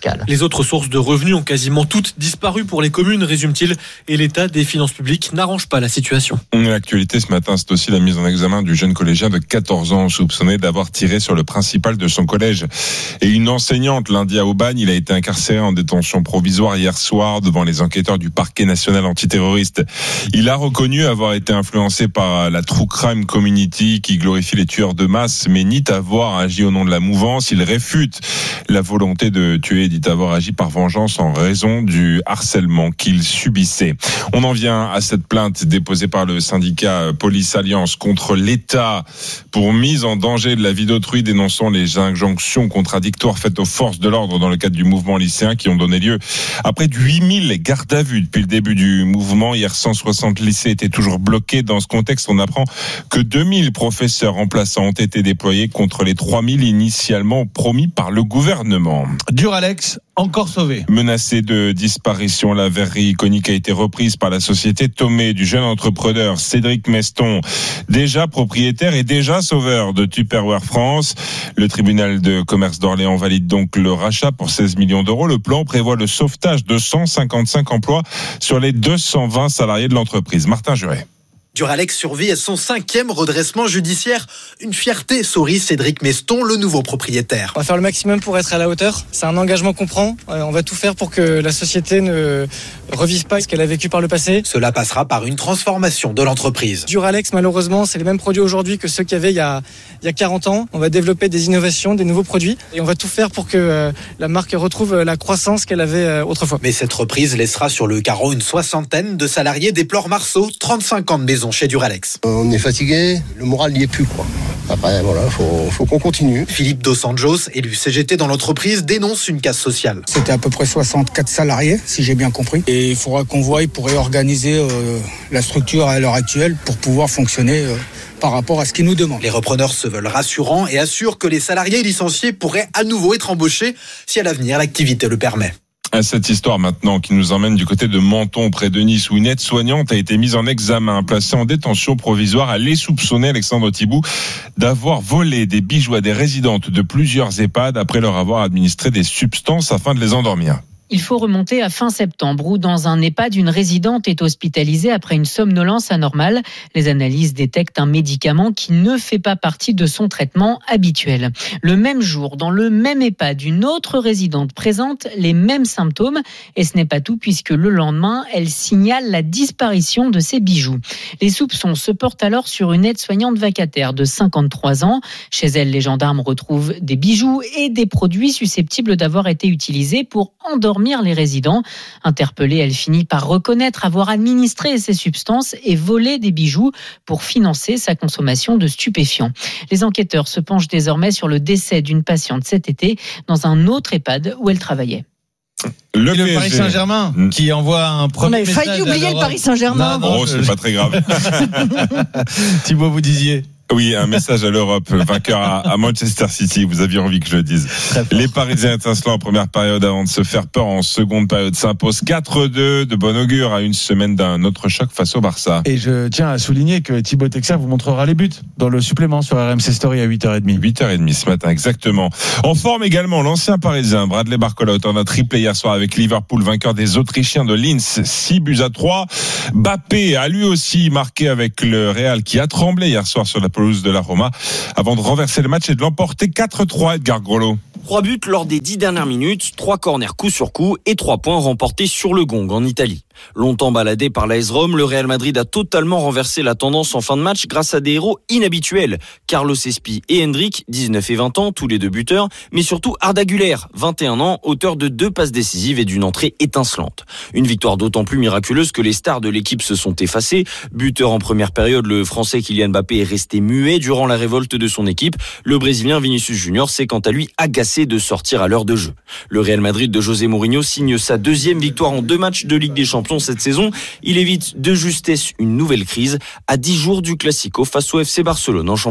Les autres sources de revenus ont quasiment toutes disparu pour les communes, résume-t-il, et l'état des finances publiques n'arrange pas la situation. L'actualité ce matin, c'est aussi la mise en examen du jeune collégien de quatorze ans soupçonné d'avoir tiré sur le principal de son collège et une enseignante lundi à Aubagne. Il a été incarcéré en détention provisoire hier soir devant les enquêteurs du parquet national antiterroriste. Il a reconnu avoir été influencé par la True Crime Community qui glorifie les tueurs de masse, mais nie avoir agi au nom de la mouvance. Il réfute la volonté de tuer et dit avoir agi par vengeance en raison du harcèlement qu'il subissait. On en vient à cette plainte déposée par le syndicat Police Alliance contre l'État pour mise en danger de la vie d'autrui, dénonçant les injonctions contradictoires faites aux forces de l'ordre dans le cadre du mouvement lycéen qui ont donné lieu à près de huit mille gardes à vue depuis le début du mouvement. Hier, cent soixante lycées étaient toujours bloqués. Dans ce contexte, on apprend que deux mille professeurs remplaçants ont été déployés contre les trois mille initialement promis par le gouvernement. Duralex, encore sauvé. Menacé de disparition, la verrerie iconique a été reprise par la société Tomé du jeune entrepreneur Cédric Meston, déjà propriétaire et déjà sauveur de Tupperware France. Le tribunal de commerce d'Orléans valide donc le rachat pour seize millions d'euros. Le plan prévoit le sauvetage de cent cinquante-cinq emplois sur les deux cent vingt salariés de l'entreprise. Martin Juret. Duralex survit à son cinquième redressement judiciaire. Une fierté, sourit Cédric Meston, le nouveau propriétaire. On va faire le maximum pour être à la hauteur. C'est un engagement qu'on prend. On va tout faire pour que la société ne revive pas ce qu'elle a vécu par le passé. Cela passera par une transformation de l'entreprise. Duralex, malheureusement, c'est les mêmes produits aujourd'hui que ceux qu'il y avait il y a, il y a quarante ans. On va développer des innovations, des nouveaux produits. Et on va tout faire pour que euh, la marque retrouve la croissance qu'elle avait euh, autrefois. Mais cette reprise laissera sur le carreau une soixantaine de salariés, déplore Marceau, trente-cinq ans de maison chez Duralex. On est fatigué, le moral n'y est plus, quoi. Après, voilà, faut, faut qu'on continue. Philippe Dos Anjos, élu C G T dans l'entreprise, dénonce une casse sociale. C'était à peu près soixante-quatre salariés, si j'ai bien compris. Et il faudra qu'on voie pour réorganiser euh, la structure à l'heure actuelle pour pouvoir fonctionner euh, par rapport à ce qu'ils nous demandent. Les repreneurs se veulent rassurants et assurent que les salariés licenciés pourraient à nouveau être embauchés si à l'avenir l'activité le permet. À cette histoire maintenant qui nous emmène du côté de Menton, près de Nice, où une aide-soignante a été mise en examen, placée en détention provisoire. Elle est soupçonnée, Alexandre Thibault, d'avoir volé des bijoux à des résidentes de plusieurs EHPAD après leur avoir administré des substances afin de les endormir. Il faut remonter à fin septembre où, dans un EHPAD, une résidente est hospitalisée après une somnolence anormale. Les analyses détectent un médicament qui ne fait pas partie de son traitement habituel. Le même jour, dans le même EHPAD, une autre résidente présente les mêmes symptômes. Et ce n'est pas tout puisque le lendemain, elle signale la disparition de ses bijoux. Les soupçons se portent alors sur une aide-soignante vacataire de cinquante-trois ans. Chez elle, les gendarmes retrouvent des bijoux et des produits susceptibles d'avoir été utilisés pour endormir les résidents. Interpellée, elle finit par reconnaître avoir administré ces substances et volé des bijoux pour financer sa consommation de stupéfiants. Les enquêteurs se penchent désormais sur le décès d'une patiente cet été dans un autre EHPAD où elle travaillait. Le, le Paris Saint-Germain qui envoie un premier message. On avait failli oublier le Paris Saint-Germain. Non, non, oh, c'est pas très grave. Thibaut, vous disiez. Oui, un message à l'Europe, vainqueur à, à Manchester City, vous aviez envie que je le dise. Les Parisiens étincelants en première période avant de se faire peur en seconde période s'imposent quatre deux de bon augure à une semaine d'un autre choc face au Barça. Et je tiens à souligner que Thibaut Texer vous montrera les buts dans le supplément sur R M C Story à huit heures trente. huit heures trente ce matin, exactement. En forme également, l'ancien Parisien Bradley Barcola, auteur d'un triplé hier soir avec Liverpool, vainqueur des Autrichiens de Linz, six buts à trois. Mbappé a lui aussi marqué avec le Real qui a tremblé hier soir sur la pelouse de la Roma avant de renverser le match et de l'emporter quatre trois. Edgar Grollo. Trois buts lors des dix dernières minutes, trois corners coup sur coup et trois points remportés sur le gong en Italie. Longtemps baladé par l'A S Rome, le Real Madrid a totalement renversé la tendance en fin de match grâce à des héros inhabituels. Carlos Espi et Hendrik, dix-neuf et vingt ans, tous les deux buteurs, mais surtout Arda Güler, vingt et un ans, auteur de deux passes décisives et d'une entrée étincelante. Une victoire d'autant plus miraculeuse que les stars de l'équipe se sont effacées. Buteur en première période, le Français Kylian Mbappé est resté muet durant la révolte de son équipe. Le Brésilien Vinicius Junior s'est quant à lui agacé de sortir à l'heure de jeu. Le Real Madrid de José Mourinho signe sa deuxième victoire en deux matchs de Ligue des Champions cette saison. Il évite de justesse une nouvelle crise à dix jours du Classico face au F C Barcelone en championnat.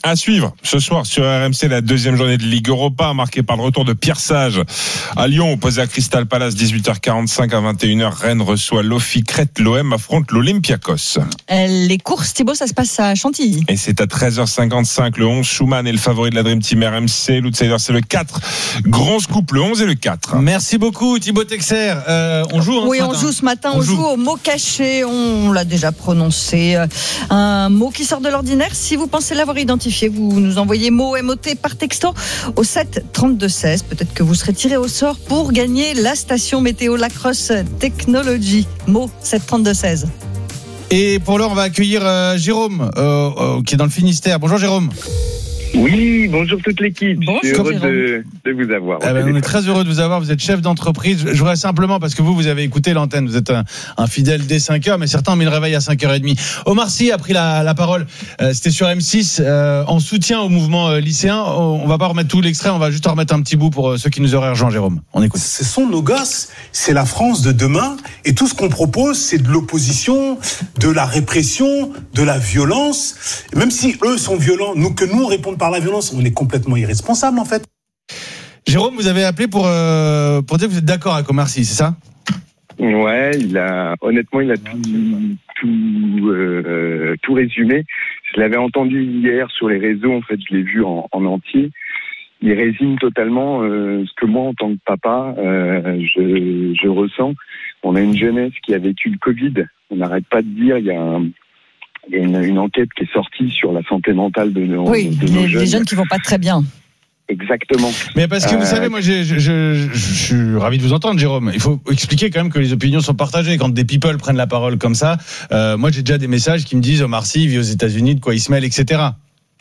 À suivre ce soir sur R M C, la deuxième journée de Ligue Europa, marquée par le retour de Pierre Sage à Lyon, opposé à Crystal Palace, dix-huit heures quarante-cinq à vingt et une heures. Rennes reçoit l'Ofi Crète, l'O M affronte l'Olympiakos. Les courses, Thibaut, ça se passe à Chantilly. Et c'est à treize heures cinquante-cinq, le onze, Schumann est le favori de la Dream Team R M C, l'outsider c'est le quatre, grand scoop le onze et le quatre. Merci beaucoup Thibaut Texer. Euh, on joue hein, Oui, ce on matin. joue ce matin, on, on joue. joue au mot caché, on l'a déjà prononcé. Un mot qui sort de l'ordinaire, si vous pensez l'avoir identifié, vous nous envoyez mot M O T par texto au sept trente-deux seize. Peut-être que vous serez tiré au sort pour gagner la station météo Lacrosse Technology. Mot sept trente-deux seize. Et pour l'heure, on va accueillir euh, Jérôme, euh, euh, qui est dans le Finistère. Bonjour Jérôme. Oui, bonjour toute l'équipe. Bonjour, je suis heureux Jérôme. de, de vous avoir. Ah ben, on est très heureux de vous avoir. Vous êtes chef d'entreprise. Je voudrais simplement, parce que vous, vous avez écouté l'antenne. Vous êtes un, un fidèle dès cinq heures, mais certains ont mis le réveil à cinq heures trente. Omar Sy a pris la, la parole. Euh, c'était sur M six, euh, en soutien au mouvement euh, lycéen. On, on va pas remettre tout l'extrait. On va juste en remettre un petit bout pour euh, ceux qui nous auraient rejoint, Jérôme. On écoute. Ce sont nos gosses. C'est la France de demain. Et tout ce qu'on propose, c'est de l'opposition, de la répression, de la violence. Et même si eux sont violents, nous, que nous, on réponde par la violence, on est complètement irresponsable en fait. Jérôme, vous avez appelé pour, euh, pour dire que vous êtes d'accord avec Omar Sy, c'est ça ? Ouais, il a honnêtement, il a tout, tout, euh, tout résumé. Je l'avais entendu hier sur les réseaux, en fait, je l'ai vu en, en entier. Il résume totalement euh, ce que moi, en tant que papa, euh, je, je ressens. On a une jeunesse qui a vécu le Covid. On n'arrête pas de dire, il y a un, il y a une, une enquête qui est sortie sur la santé mentale de nos, Oui, de nos les, jeunes. les jeunes qui vont pas très bien. Exactement. Mais parce que vous Euh, savez, moi, j'ai- je, je, je, je suis ravi de vous entendre, Jérôme. Il faut expliquer quand même que les opinions sont partagées. Quand des people prennent la parole comme ça, euh, moi, j'ai déjà des messages qui me disent Omar Sy vit aux États-Unis, de quoi il se mêle, et cetera.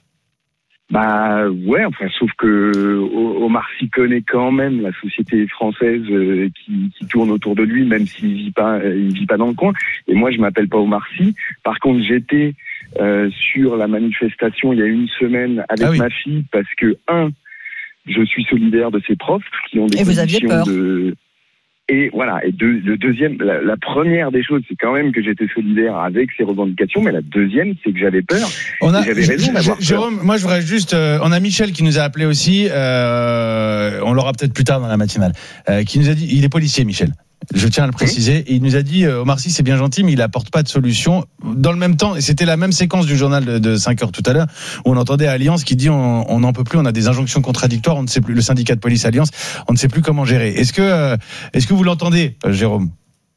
Bah ouais, enfin sauf que O- Omar Sy connaît quand même la société française euh, qui, qui tourne autour de lui, même s'il vit pas, euh, il vit pas dans le coin. Et moi, je m'appelle pas Omar Sy. Par contre, j'étais euh, sur la manifestation il y a une semaine avec Ah oui. ma fille parce que un, je suis solidaire de ces profs qui ont des Et vous aviez conditions peur. de et voilà. Et deux, le deuxième, la, la première des choses, c'est quand même que j'étais solidaire avec ces revendications, mais la deuxième, c'est que j'avais peur. On a, et j'avais raison J- d'avoir J- peur. Jérôme, moi, je voudrais juste. Euh, on a Michel qui nous a appelé aussi. Euh, on l'aura peut-être plus tard dans la matinale. Euh, qui nous a dit, il est policier, Michel. Je tiens à le préciser. Et il nous a dit, euh, Omar Sy, c'est bien gentil, mais il apporte pas de solution. Dans le même temps, et c'était la même séquence du journal de, de cinq heures tout à l'heure, où on entendait Alliance qui dit, on n'en peut plus, on a des injonctions contradictoires, on ne sait plus. Le syndicat de police Alliance, on ne sait plus comment gérer. Est-ce que, euh, est-ce que vous l'entendez, euh, Jérôme?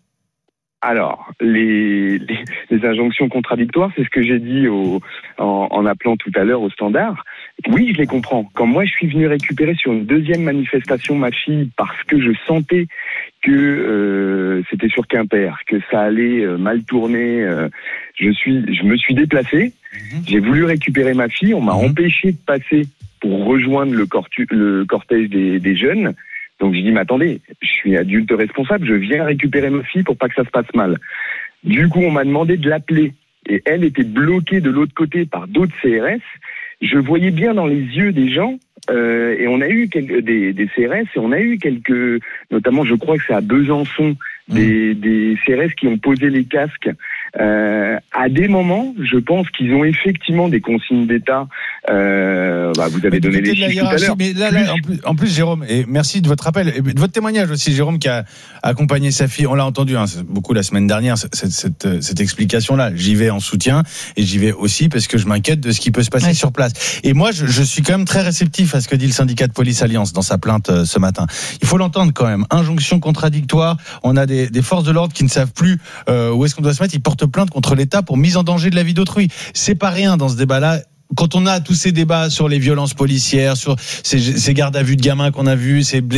Alors, les, les, les injonctions contradictoires, c'est ce que j'ai dit au, en, en appelant tout à l'heure au standard. Oui, je les comprends. Quand moi, je suis venu récupérer sur une deuxième manifestation ma fille parce que je sentais que euh, c'était sur Quimper, que ça allait euh, mal tourner, euh, je suis, je me suis déplacé. J'ai voulu récupérer ma fille. On m'a empêché de passer pour rejoindre le, cortu, le cortège des, des jeunes. Donc, je dis, mais attendez, je suis adulte responsable, je viens récupérer ma fille pour pas que ça se passe mal. Du coup, on m'a demandé de l'appeler. Et elle était bloquée de l'autre côté par d'autres C R S. Je voyais bien dans les yeux des gens, euh, et on a eu quelques, des, des C R S, et on a eu quelques, notamment, je crois que c'est à Besançon, des, des C R S qui ont posé les casques. Euh, à des moments, je pense qu'ils ont effectivement des consignes d'État. Euh, bah, vous avez donné les de la chiffres tout à hiérarchie, l'heure. mais là, là, en, plus, en plus, Jérôme, et merci de votre appel, et de votre témoignage aussi, Jérôme, qui a accompagné sa fille. On l'a entendu hein, beaucoup la semaine dernière, cette, cette, cette explication-là. J'y vais en soutien, et j'y vais aussi parce que je m'inquiète de ce qui peut se passer ouais. sur place. Et moi, je, je suis quand même très réceptif à ce que dit le syndicat de police Alliance dans sa plainte euh, ce matin. Il faut l'entendre quand même. Injonction contradictoire. On a des, des forces de l'ordre qui ne savent plus euh, où est-ce qu'on doit se mettre. Ils portent plainte contre l'État pour mise en danger de la vie d'autrui. C'est pas rien dans ce débat-là. Quand on a tous ces débats sur les violences policières, sur ces, ces gardes à vue de gamins qu'on a vus, ces